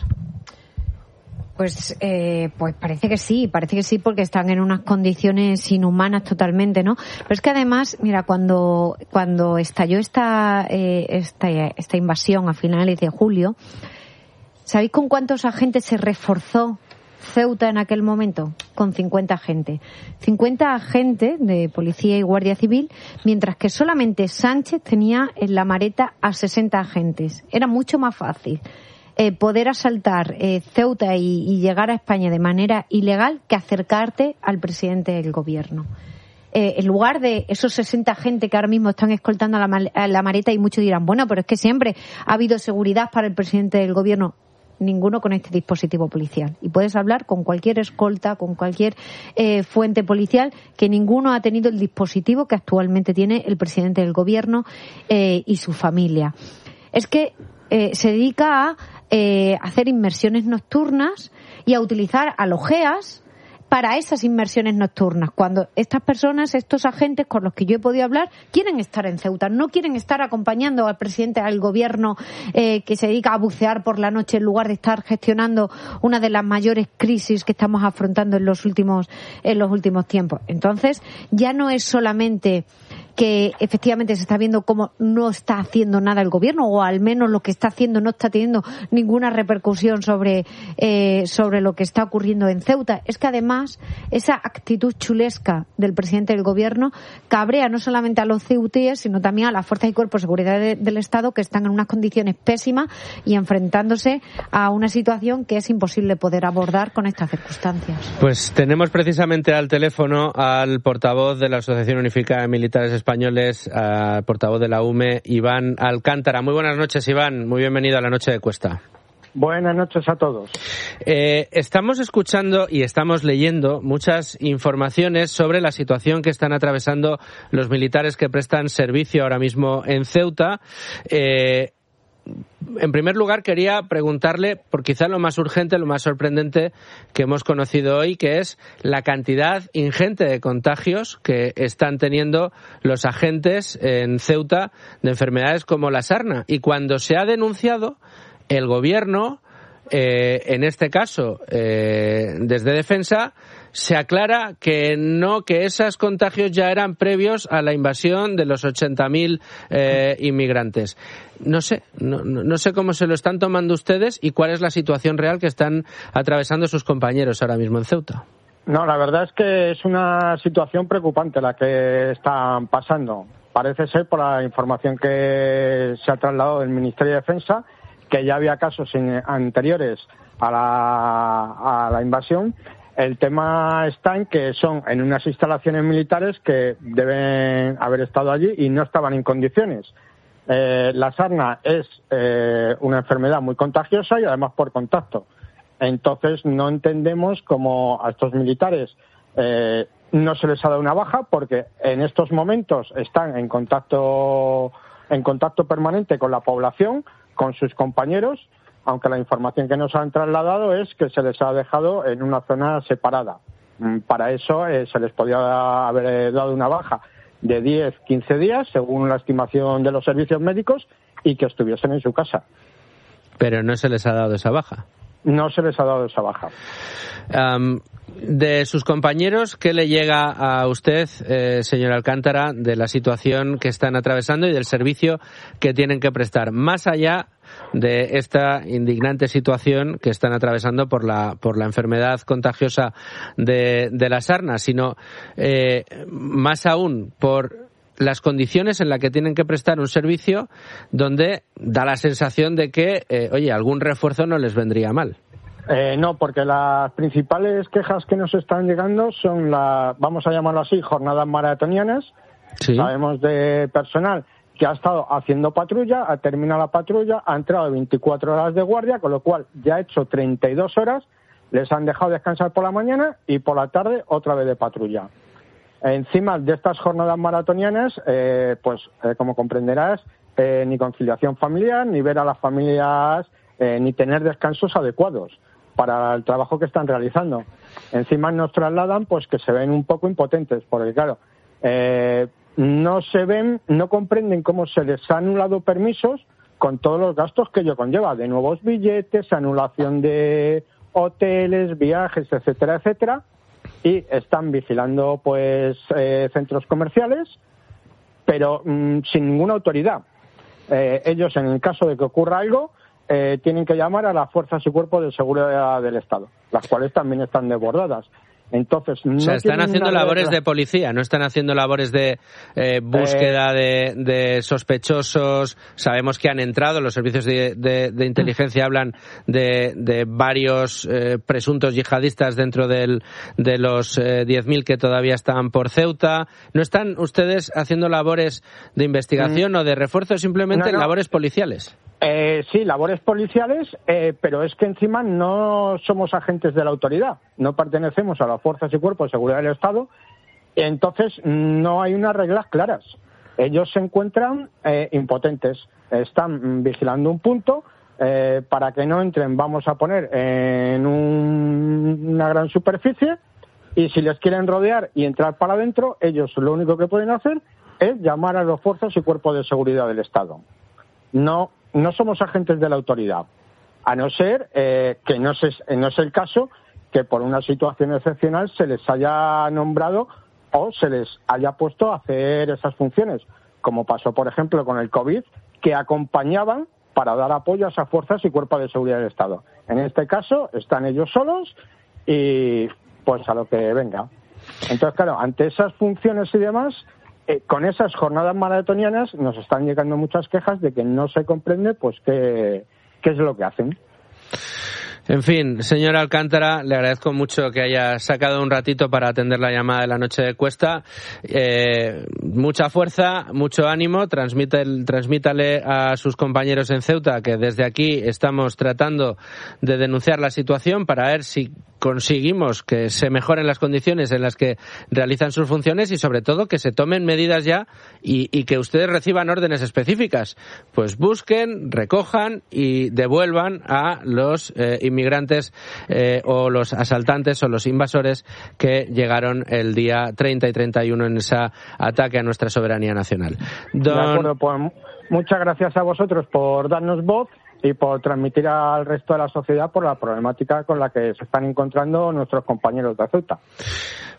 Pues, eh, pues parece que sí, parece que sí, porque están en unas condiciones inhumanas totalmente, ¿no? Pero es que además, mira, cuando cuando estalló esta eh, esta esta invasión a finales de julio, ¿sabéis con cuántos agentes se reforzó Ceuta en aquel momento? Con cincuenta agentes. cincuenta agentes de policía y guardia civil, mientras que solamente Sánchez tenía en la Mareta a sesenta agentes. Era mucho más fácil eh, poder asaltar eh, Ceuta y, y llegar a España de manera ilegal que acercarte al presidente del gobierno. Eh, en lugar de esos sesenta agentes que ahora mismo están escoltando a la, a la Mareta, y muchos dirán, bueno, pero es que siempre ha habido seguridad para el presidente del gobierno. Ninguno con este dispositivo policial. Y puedes hablar con cualquier escolta, con cualquier eh, fuente policial, que ninguno ha tenido el dispositivo que actualmente tiene el presidente del gobierno eh, y su familia. Es que eh, se dedica a eh, hacer inmersiones nocturnas y a utilizar a los G E A S para esas inmersiones nocturnas, cuando estas personas, estos agentes con los que yo he podido hablar, quieren estar en Ceuta, no quieren estar acompañando al presidente del gobierno eh, que se dedica a bucear por la noche en lugar de estar gestionando una de las mayores crisis que estamos afrontando en los últimos en los últimos tiempos. Entonces, ya no es solamente que efectivamente se está viendo cómo no está haciendo nada el gobierno, o al menos lo que está haciendo no está teniendo ninguna repercusión sobre eh, sobre lo que está ocurriendo en Ceuta. Es que además esa actitud chulesca del presidente del gobierno cabrea no solamente a los ceutíes, sino también a las fuerzas y cuerpos de seguridad de, del Estado, que están en unas condiciones pésimas y enfrentándose a una situación que es imposible poder abordar con estas circunstancias. Pues tenemos precisamente al teléfono al portavoz de la Asociación Unificada de Militares Españoles, al portavoz de la U M E, Iván Alcántara. Muy buenas noches, Iván. Muy bienvenido a la Noche de Cuesta. Buenas noches a todos. Eh, estamos escuchando y estamos leyendo muchas informaciones sobre la situación que están atravesando los militares que prestan servicio ahora mismo en Ceuta. Eh, En primer lugar, quería preguntarle por quizá lo más urgente, lo más sorprendente que hemos conocido hoy, que es la cantidad ingente de contagios que están teniendo los agentes en Ceuta de enfermedades como la sarna. Y cuando se ha denunciado, el gobierno, eh, en este caso, eh, desde Defensa, se aclara que no, que esos contagios ya eran previos a la invasión de los ochenta mil eh, inmigrantes. No sé, no, no sé cómo se lo están tomando ustedes y cuál es la situación real que están atravesando sus compañeros ahora mismo en Ceuta. No, la verdad es que es una situación preocupante la que están pasando. Parece ser, por la información que se ha trasladado del Ministerio de Defensa, que ya había casos anteriores a la, a la invasión. El tema está en que son en unas instalaciones militares que deben haber estado allí y no estaban en condiciones. Eh, la sarna es eh, una enfermedad muy contagiosa y además por contacto. Entonces no entendemos cómo a estos militares eh, no se les ha dado una baja, porque en estos momentos están en contacto, en contacto permanente con la población, con sus compañeros, aunque la información que nos han trasladado es que se les ha dejado en una zona separada. Para eso eh, se les podía haber dado una baja de diez, quince días, según la estimación de los servicios médicos, y que estuviesen en su casa. Pero no se les ha dado esa baja. No se les ha dado esa baja. Um, de sus compañeros, ¿qué le llega a usted, eh, señor Alcántara, de la situación que están atravesando y del servicio que tienen que prestar, más allá de esta indignante situación que están atravesando por la por la enfermedad contagiosa de, de la sarna, sino eh, más aún por las condiciones en las que tienen que prestar un servicio donde da la sensación de que, eh, oye, algún refuerzo no les vendría mal? Eh, no, porque las principales quejas que nos están llegando son las, vamos a llamarlo así, jornadas maratonianas. Sí. Sabemos de personal que ha estado haciendo patrulla, ha terminado la patrulla, ha entrado veinticuatro horas de guardia, con lo cual ya ha hecho treinta y dos horas, les han dejado descansar por la mañana y por la tarde otra vez de patrulla. Encima de estas jornadas maratonianas, eh, pues eh, como comprenderás, eh, ni conciliación familiar, ni ver a las familias, eh, ni tener descansos adecuados para el trabajo que están realizando. Encima nos trasladan pues que se ven un poco impotentes, porque claro, eh, no se ven, no comprenden cómo se les ha anulado permisos con todos los gastos que ello conlleva, de nuevos billetes, anulación de hoteles, viajes, etcétera, etcétera, y están vigilando pues eh, centros comerciales, pero mmm, sin ninguna autoridad. Eh, ellos, en el caso de que ocurra algo, eh, tienen que llamar a las fuerzas y cuerpos de seguridad del Estado, las cuales también están desbordadas. Entonces, no o sea, están haciendo labores de policía, no están haciendo labores de eh, búsqueda eh... de, de sospechosos. Sabemos que han entrado, los servicios de, de, de inteligencia hablan de, de varios eh, presuntos yihadistas dentro del, de los eh, diez mil que todavía están por Ceuta. ¿No están ustedes haciendo labores de investigación mm. o de refuerzo, simplemente no, no. labores policiales? Eh, sí, labores policiales, eh, pero es que encima no somos agentes de la autoridad, no pertenecemos a las fuerzas y cuerpos de seguridad del Estado, entonces no hay unas reglas claras. Ellos se encuentran eh, impotentes, están vigilando un punto, eh, para que no entren, vamos a poner en un, una gran superficie, y si les quieren rodear y entrar para adentro, ellos lo único que pueden hacer es llamar a las fuerzas y cuerpos de seguridad del Estado. No No somos agentes de la autoridad, a no ser eh, que no, se, no es el caso que por una situación excepcional se les haya nombrado o se les haya puesto a hacer esas funciones, como pasó, por ejemplo, con el COVID, que acompañaban para dar apoyo a esas fuerzas y cuerpos de seguridad del Estado. En este caso, están ellos solos y pues a lo que venga. Entonces, claro, ante esas funciones y demás, Eh, con esas jornadas maratonianas nos están llegando muchas quejas de que no se comprende pues qué, qué es lo que hacen. En fin, señor Alcántara, le agradezco mucho que haya sacado un ratito para atender la llamada de la noche de Cuesta. Eh, mucha fuerza, mucho ánimo. Transmite, transmítale a sus compañeros en Ceuta que desde aquí estamos tratando de denunciar la situación para ver si conseguimos que se mejoren las condiciones en las que realizan sus funciones y sobre todo que se tomen medidas ya y, y que ustedes reciban órdenes específicas. Pues busquen, recojan y devuelvan a los eh, inmigrantes eh, o los asaltantes o los invasores que llegaron el día treinta y treinta y uno en ese ataque a nuestra soberanía nacional. Don... De acuerdo, pues muchas gracias a vosotros por darnos voz y por transmitir al resto de la sociedad por la problemática con la que se están encontrando nuestros compañeros de Ceuta.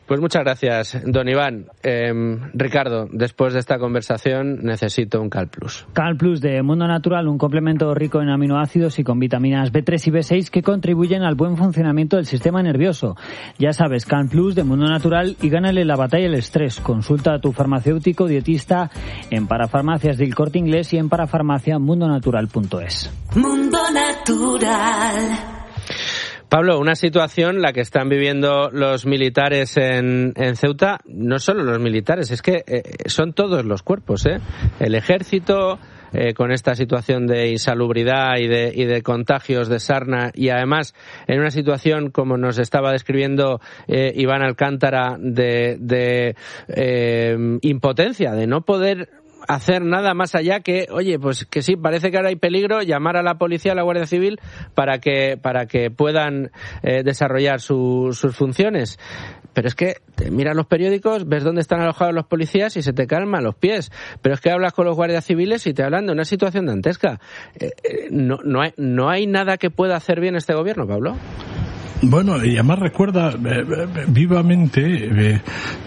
Pues muchas gracias, don Iván. Eh, Ricardo, después de esta conversación necesito un Cal Plus. Cal Plus de Mundo Natural, un complemento rico en aminoácidos y con vitaminas B tres y B seis que contribuyen al buen funcionamiento del sistema nervioso. Ya sabes, Cal Plus de Mundo Natural y gánale la batalla al estrés. Consulta a tu farmacéutico dietista en Parafarmacias del Corte Inglés y en parafarmacia mundo natural punto es. Mundo Natural. Pablo, una situación la que están viviendo los militares en, en Ceuta, no solo los militares, es que eh, son todos los cuerpos, ¿eh? El ejército, eh, con esta situación de insalubridad y de, y de contagios de sarna, y además en una situación, como nos estaba describiendo eh, Iván Alcántara, de, de eh, impotencia, de no poder hacer nada más allá que, oye, pues que sí, parece que ahora hay peligro, llamar a la policía, a la Guardia Civil para que para que puedan eh, desarrollar su, sus funciones. Pero es que te miras los periódicos, ves dónde están alojados los policías y se te calman los pies. Pero es que hablas con los guardias civiles y te hablan de una situación dantesca. Eh, eh, no, no, hay, no hay nada que pueda hacer bien este gobierno, Pablo. Bueno, y además recuerda eh, vivamente, eh,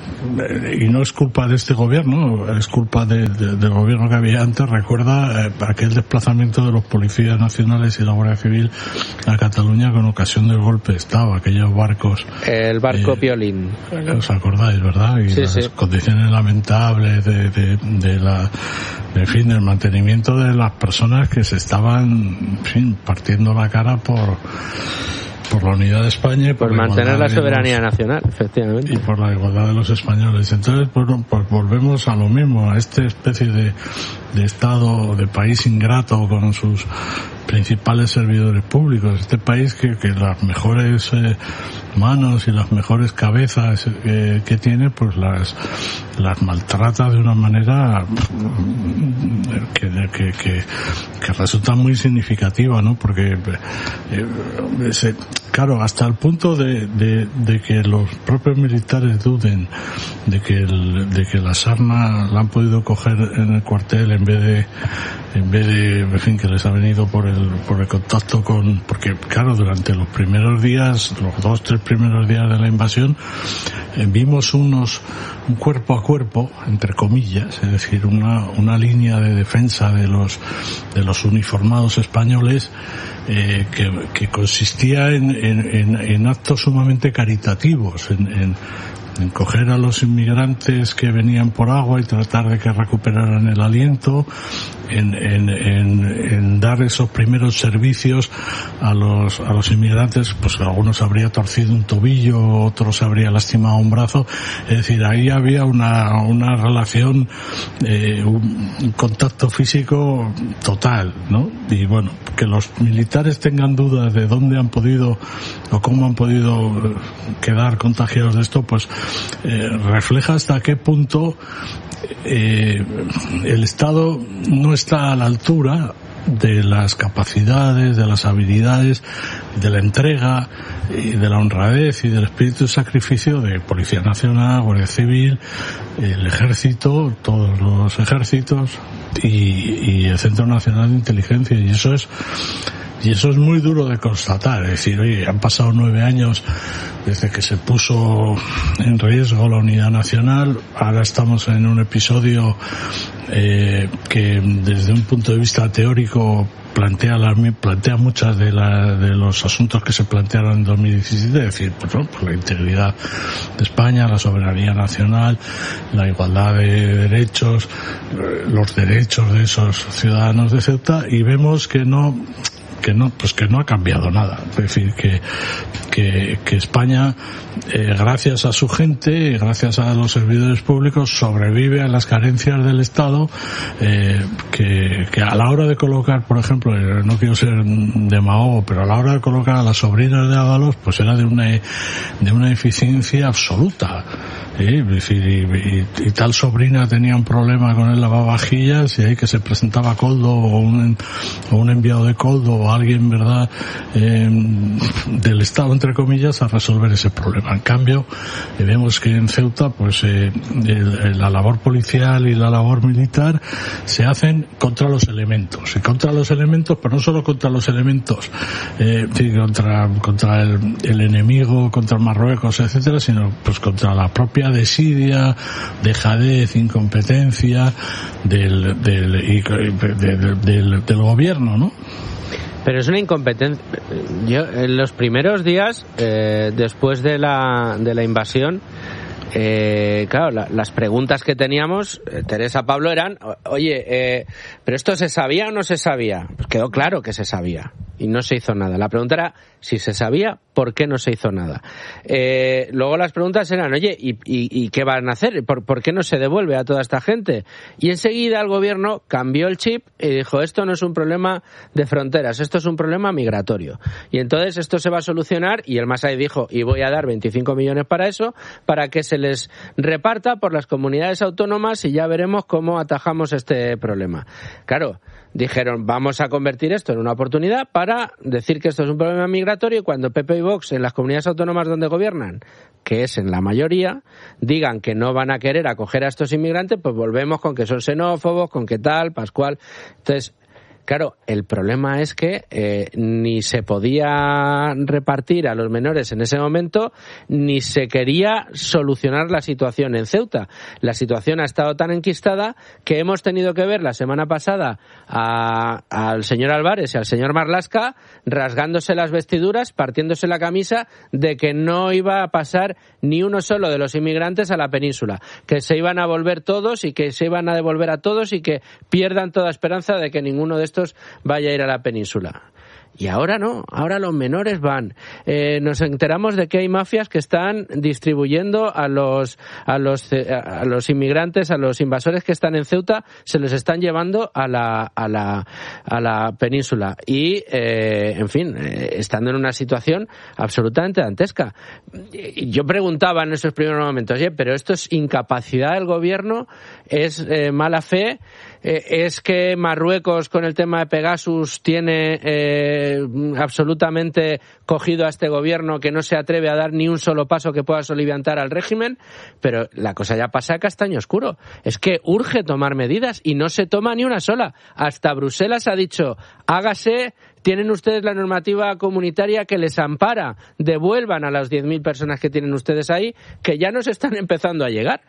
y no es culpa de este gobierno, es culpa de, de, del gobierno que había antes, recuerda eh, aquel desplazamiento de los policías nacionales y la Guardia Civil a Cataluña con ocasión del golpe de Estado, aquellos barcos. El barco eh, Piolín. ¿Os acordáis, verdad? Y sí, las sí. condiciones lamentables de, de, de la, en fin, del mantenimiento de las personas que se estaban, en fin, partiendo la cara por por la unidad de España y por, por la mantener la soberanía los, nacional, efectivamente, y por la igualdad de los españoles. Entonces, bueno, pues volvemos a lo mismo, a esta especie de, de estado, de país ingrato con sus principales servidores públicos, este país que, que las mejores eh, manos y las mejores cabezas eh, que tiene, pues las las maltrata de una manera que, que, que, que resulta muy significativa, ¿no? Porque eh, se, claro, hasta el punto de, de, de que los propios militares duden de que el, de que la sarna la han podido coger en el cuartel en vez de en vez de, en fin, que les ha venido por el por el contacto con, porque claro, durante los primeros días, los dos, tres primeros días de la invasión, eh, vimos unos un cuerpo a cuerpo, entre comillas, es decir, una una línea de defensa de los de los uniformados españoles eh, que, que consistía en, en, en, en actos sumamente caritativos, en, en en coger a los inmigrantes que venían por agua y tratar de que recuperaran el aliento, en, en, en, en dar esos primeros servicios a los a los inmigrantes, pues algunos habría torcido un tobillo, otros habría lastimado un brazo, es decir, ahí había una una relación, eh, un, un contacto físico total, ¿no? Y bueno, que los militares tengan dudas de dónde han podido o cómo han podido quedar contagiados de esto, pues eh, refleja hasta qué punto eh, el Estado no está a la altura de las capacidades, de las habilidades, de la entrega y de la honradez y del espíritu de sacrificio de Policía Nacional, Guardia Civil, el Ejército, todos los ejércitos y, y el Centro Nacional de Inteligencia. Y eso es Y eso es muy duro de constatar, es decir, oye, han pasado nueve años desde que se puso en riesgo la unidad nacional, ahora estamos en un episodio eh, que desde un punto de vista teórico plantea la, plantea muchas de, la, de los asuntos que se plantearon en dos mil diecisiete, es decir, pues, ¿no? pues la integridad de España, la soberanía nacional, la igualdad de derechos, los derechos de esos ciudadanos de Ceuta, y vemos que no que no pues que no ha cambiado nada, es decir, que que, que España eh, gracias a su gente, gracias a los servidores públicos, sobrevive a las carencias del Estado, eh, que, que a la hora de colocar, por ejemplo, eh, no quiero ser demagogo, pero a la hora de colocar a las sobrinas de Ábalos, pues era de una de una eficiencia absoluta. ¿Eh? Es decir, y, y, y tal sobrina tenía un problema con el lavavajillas y ahí que se presentaba Coldo o un, o un enviado de Coldo o alguien, ¿verdad?, eh, del Estado, entre comillas, a resolver ese problema. En cambio, eh, vemos que en Ceuta, pues eh, el, la labor policial y la labor militar se hacen contra los elementos. Y contra los elementos, pero no solo contra los elementos, eh, contra, contra el, el enemigo, contra Marruecos, etcétera, sino pues contra la propia desidia, dejadez, incompetencia del, del, y, del, del, del gobierno, ¿no? Pero es una incompetencia. Yo, en los primeros días, eh, después de la, de la invasión, eh, claro, la, las preguntas que teníamos, eh, Teresa, Pablo, eran, oye, eh, ¿pero esto se sabía o no se sabía? Pues quedó claro que se sabía y no se hizo nada. La pregunta era, si se sabía, ¿por qué no se hizo nada? Eh, luego las preguntas eran, oye, ¿y, y, y qué van a hacer? ¿Por, ¿Por qué no se devuelve a toda esta gente? Y enseguida el gobierno cambió el chip y dijo, esto no es un problema de fronteras, esto es un problema migratorio. Y entonces esto se va a solucionar, y el Masai dijo, y voy a dar veinticinco millones para eso, para que se les reparta por las comunidades autónomas y ya veremos cómo atajamos este problema. Claro, dijeron, vamos a convertir esto en una oportunidad para decir que esto es un problema migratorio, y cuando P P y Vox en las comunidades autónomas donde gobiernan, que es en la mayoría, digan que no van a querer acoger a estos inmigrantes, pues volvemos con que son xenófobos, con que tal, Pascual. Entonces, claro, el problema es que eh, ni se podía repartir a los menores en ese momento, ni se quería solucionar la situación en Ceuta. La situación ha estado tan enquistada que hemos tenido que ver la semana pasada a, al señor Álvarez y al señor Marlaska rasgándose las vestiduras, partiéndose la camisa, de que no iba a pasar ni uno solo de los inmigrantes a la península, que se iban a volver todos y que se iban a devolver a todos y que pierdan toda esperanza de que ninguno de estos vaya a ir a la península. Y ahora no, ahora los menores van. Eh, nos enteramos de que hay mafias que están distribuyendo a los a los a los inmigrantes, a los invasores que están en Ceuta, se los están llevando a la a la a la península y eh, en fin, eh, estando en una situación absolutamente dantesca. Yo preguntaba en esos primeros momentos, oye, pero esto es incapacidad del gobierno, es eh, mala fe, eh, es que Marruecos con el tema de Pegasus tiene eh, absolutamente cogido a este gobierno que no se atreve a dar ni un solo paso que pueda soliviantar al régimen, pero la cosa ya pasa a castaño oscuro. Es que urge tomar medidas y no se toma ni una sola. Hasta Bruselas ha dicho, hágase, tienen ustedes la normativa comunitaria que les ampara, devuelvan a las diez mil personas que tienen ustedes ahí, que ya nos están empezando a llegar.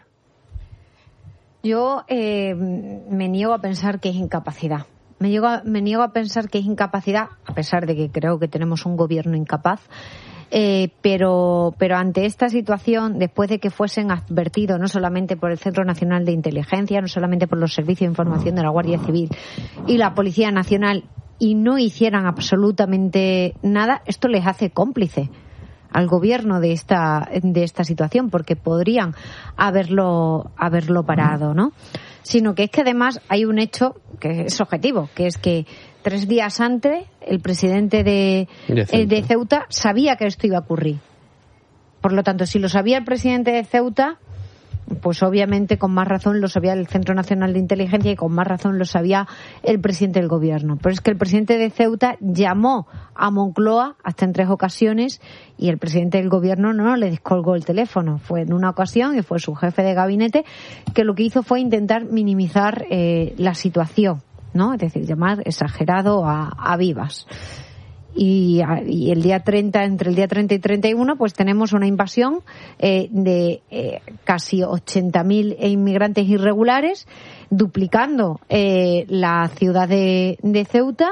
Yo eh, me niego a pensar que es incapacidad. Me niego, a, me niego a pensar que es incapacidad, a pesar de que creo que tenemos un gobierno incapaz, eh, pero, pero ante esta situación, después de que fuesen advertidos no solamente por el Centro Nacional de Inteligencia, no solamente por los servicios de información de la Guardia Civil y la Policía Nacional, y no hicieran absolutamente nada, esto les hace cómplice al gobierno de esta de esta situación, porque podrían haberlo haberlo parado, ¿no? Sino que es que además hay un hecho que es objetivo, que es que tres días antes el presidente de, de, Ceuta. Eh, de Ceuta sabía que esto iba a ocurrir. Por lo tanto, si lo sabía el presidente de Ceuta, pues obviamente con más razón lo sabía el Centro Nacional de Inteligencia y con más razón lo sabía el presidente del gobierno. Pero es que el presidente de Ceuta llamó a Moncloa hasta en tres ocasiones y el presidente del gobierno no le descolgó el teléfono. Fue en una ocasión y fue su jefe de gabinete que lo que hizo fue intentar minimizar eh, la situación, ¿no? Es decir, llamar exagerado a, a vivas. Y, y el día treinta, entre el día treinta y treinta y uno, pues tenemos una invasión eh, de eh, casi ochenta mil inmigrantes irregulares, duplicando eh, la ciudad de, de Ceuta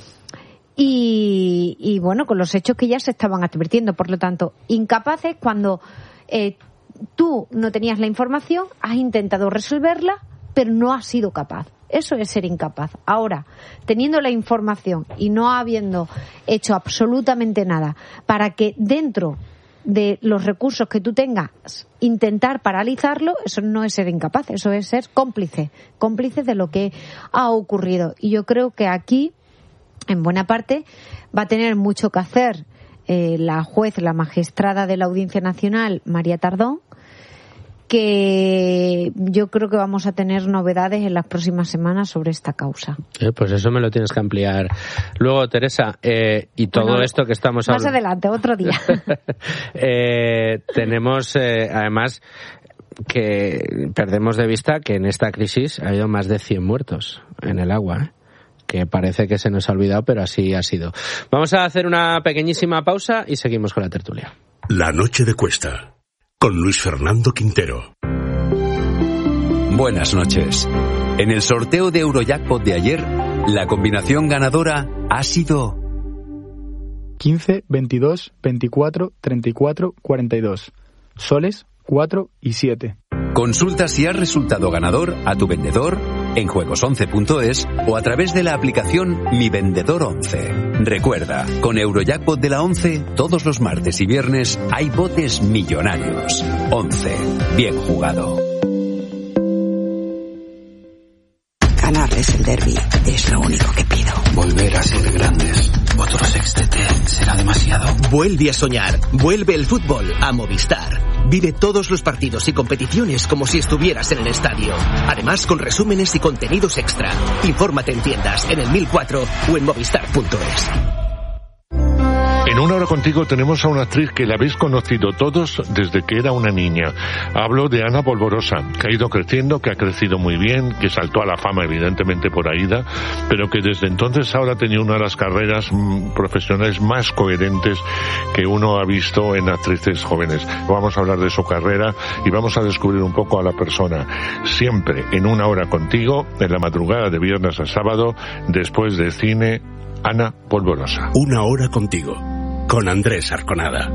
y, y, bueno, con los hechos que ya se estaban advirtiendo. Por lo tanto, incapaces cuando eh, tú no tenías la información, has intentado resolverla, pero no has sido capaz. Eso es ser incapaz. Ahora, teniendo la información y no habiendo hecho absolutamente nada para que dentro de los recursos que tú tengas intentar paralizarlo, eso no es ser incapaz, eso es ser cómplice, cómplice de lo que ha ocurrido. Y yo creo que aquí, en buena parte, va a tener mucho que hacer eh, la juez, la magistrada de la Audiencia Nacional, María Tardón, que yo creo que vamos a tener novedades en las próximas semanas sobre esta causa. Eh, pues eso me lo tienes que ampliar. Luego, Teresa, eh, y todo bueno, esto que estamos hablando... Más adelante, otro día. eh, tenemos, eh, además, que perdemos de vista que en esta crisis ha habido más de cien muertos en el agua, ¿eh? Que parece que se nos ha olvidado, pero así ha sido. Vamos a hacer una pequeñísima pausa y seguimos con la tertulia. La noche de Cuesta, con Luis Fernando Quintero. Buenas noches. En el sorteo de Eurojackpot de ayer, la combinación ganadora ha sido... quince, veintidós, veinticuatro, treinta y cuatro, cuarenta y dos. Soles, cuatro y siete. Consulta si has resultado ganador a tu vendedor en juegos once punto es o a través de la aplicación Mi Vendedor once. Recuerda, con Eurojackpot de la once, todos los martes y viernes hay botes millonarios. once. Bien jugado. Ganarles el derbi es lo único que pido. Volver a ser grandes. Otro sextete será demasiado. Vuelve a soñar. Vuelve el fútbol a Movistar. Vive todos los partidos y competiciones como si estuvieras en el estadio. Además, con resúmenes y contenidos extra. Infórmate en tiendas, en el mil cuatro o en movistar punto es. En Una Hora Contigo tenemos a una actriz que la habéis conocido todos desde que era una niña. Hablo de Ana Polvorosa, que ha ido creciendo, que ha crecido muy bien, que saltó a la fama evidentemente por Aída, pero que desde entonces ahora ha tenido una de las carreras mm, profesionales más coherentes que uno ha visto en actrices jóvenes. Vamos a hablar de su carrera y vamos a descubrir un poco a la persona. Siempre en Una Hora Contigo, en la madrugada de viernes a sábado, después de cine, Ana Polvorosa. Una Hora Contigo, con Andrés Arconada.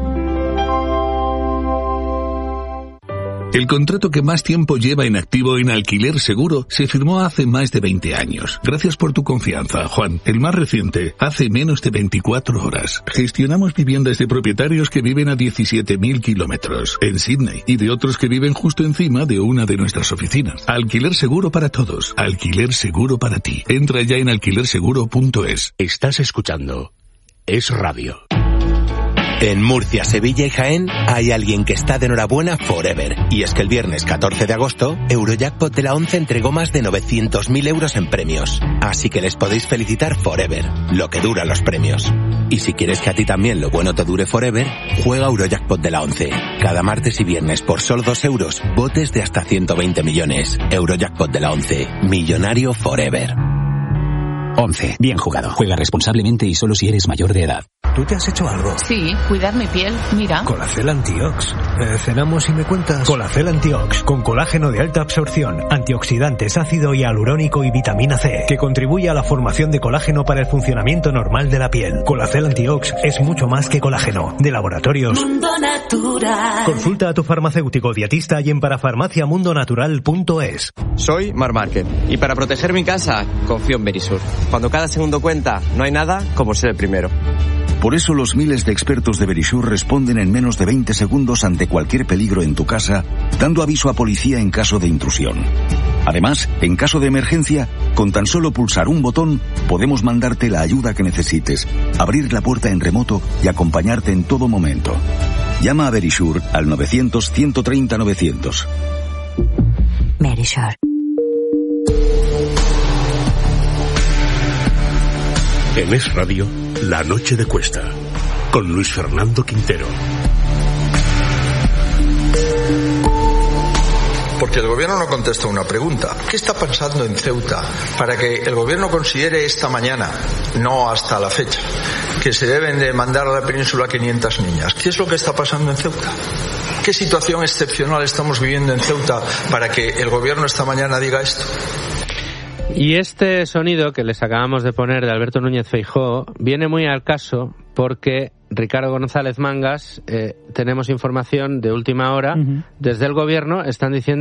El contrato que más tiempo lleva en activo en Alquiler Seguro se firmó hace más de veinte años. Gracias por tu confianza, Juan. El más reciente, hace menos de veinticuatro horas. Gestionamos viviendas de propietarios que viven a diecisiete mil kilómetros en Sydney y de otros que viven justo encima de una de nuestras oficinas. Alquiler Seguro para todos. Alquiler Seguro para ti. Entra ya en alquiler seguro punto es. Estás escuchando Es Radio. En Murcia, Sevilla y Jaén hay alguien que está de enhorabuena forever. Y es que el viernes catorce de agosto, Eurojackpot de la once entregó más de novecientos mil euros en premios. Así que les podéis felicitar forever, lo que dura los premios. Y si quieres que a ti también lo bueno te dure forever, juega Eurojackpot de la once. Cada martes y viernes por solo dos euros, botes de hasta ciento veinte millones. Eurojackpot de la once, millonario forever. once. Bien jugado. Juega responsablemente y solo si eres mayor de edad. ¿Tú te has hecho algo? Sí, cuidar mi piel. Mira. Colacel Antiox. Eh, ¿Cenamos y me cuentas? Colacel Antiox, con colágeno de alta absorción, antioxidantes, ácido hialurónico y vitamina C, que contribuye a la formación de colágeno para el funcionamiento normal de la piel. Colacel Antiox es mucho más que colágeno. De Laboratorios Mundo Natural. Consulta a tu farmacéutico dietista y en parafarmacia mundo natural punto es. Soy Mar Márquez y para proteger mi casa confío en Verisur. Cuando cada segundo cuenta, no hay nada como ser el primero. Por eso los miles de expertos de Verisur responden en menos de veinte segundos ante cualquier peligro en tu casa, dando aviso a policía en caso de intrusión. Además, en caso de emergencia, con tan solo pulsar un botón, podemos mandarte la ayuda que necesites, abrir la puerta en remoto y acompañarte en todo momento. Llama a Verisur al novecientos, ciento treinta, novecientos. Verisur. En Es Radio, La Noche de Cuesta, con Luis Fernando Quintero. Porque el gobierno no contesta una pregunta. ¿Qué está pasando en Ceuta para que el gobierno considere esta mañana, no hasta la fecha, que se deben de mandar a la península quinientas niñas? ¿Qué es lo que está pasando en Ceuta? ¿Qué situación excepcional estamos viviendo en Ceuta para que el gobierno esta mañana diga esto? Y este sonido que les acabamos de poner de Alberto Núñez Feijóo viene muy al caso porque Ricardo González Mangas, eh, tenemos información de última hora, uh-huh. desde el gobierno están diciendo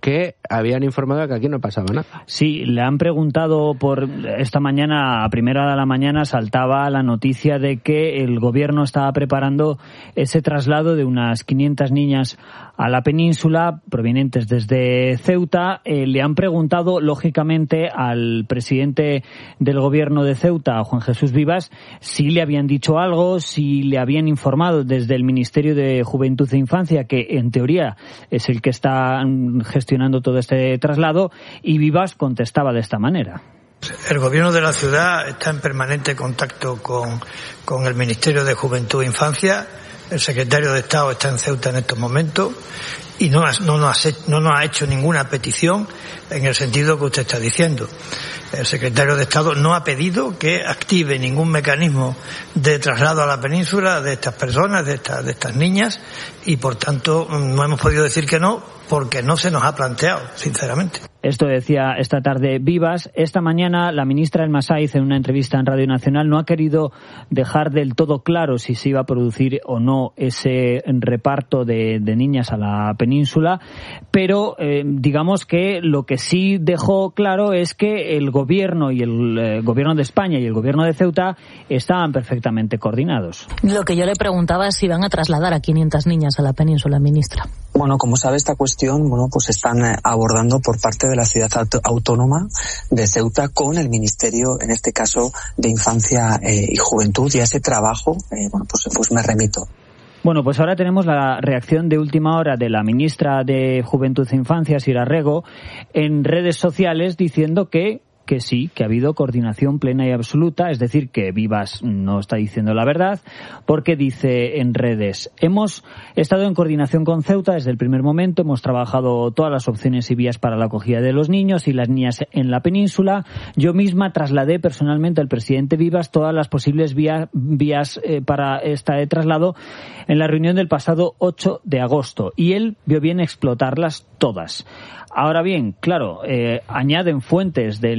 que habían informado de que aquí no pasaba nada. Sí, le han preguntado por esta mañana, a primera de la mañana saltaba la noticia de que el gobierno estaba preparando ese traslado de unas quinientas niñas a la península provenientes desde Ceuta. Eh, le han preguntado, lógicamente, al presidente del gobierno de Ceuta, Juan Jesús Vivas, si le habían dicho algo, si le habían informado desde el Ministerio de Juventud e Infancia, que en teoría es el que está gestionando todo este traslado, y Vivas contestaba de esta manera. El gobierno de la ciudad está en permanente contacto con, con el Ministerio de Juventud e Infancia. El secretario de Estado está en Ceuta en estos momentos y no, no, nos ha, no nos ha hecho ninguna petición en el sentido que usted está diciendo. El secretario de Estado no ha pedido que active ningún mecanismo de traslado a la península de estas personas, de estas, de estas niñas, y por tanto no hemos podido decir que no, porque no se nos ha planteado, sinceramente. Esto decía esta tarde Vivas. Esta mañana la ministra Elma Saiz, en una entrevista en Radio Nacional, no ha querido dejar del todo claro si se iba a producir o no ese reparto de, de niñas a la península, pero eh, digamos que lo que sí dejó claro es que el gobierno y el eh, gobierno de España y el gobierno de Ceuta estaban perfectamente coordinados. Lo que yo le preguntaba es si van a trasladar a quinientas niñas a la península, ministra. Bueno, como sabe, esta cuestión, bueno, pues están abordando por parte de la ciudad autónoma de Ceuta con el Ministerio, en este caso, de Infancia eh, y Juventud, y a ese trabajo, eh, bueno, pues, pues me remito. Bueno, pues ahora tenemos la reacción de última hora de la ministra de Juventud e Infancia, Sira Rego, en redes sociales diciendo que que sí, que ha habido coordinación plena y absoluta, es decir, que Vivas no está diciendo la verdad, porque dice en redes: hemos estado en coordinación con Ceuta desde el primer momento, hemos trabajado todas las opciones y vías para la acogida de los niños y las niñas en la península. Yo misma trasladé personalmente al presidente Vivas todas las posibles vías, vías eh, para este traslado en la reunión del pasado ocho de agosto, y él vio bien explotarlas todas. Ahora bien, claro, eh, añaden fuentes del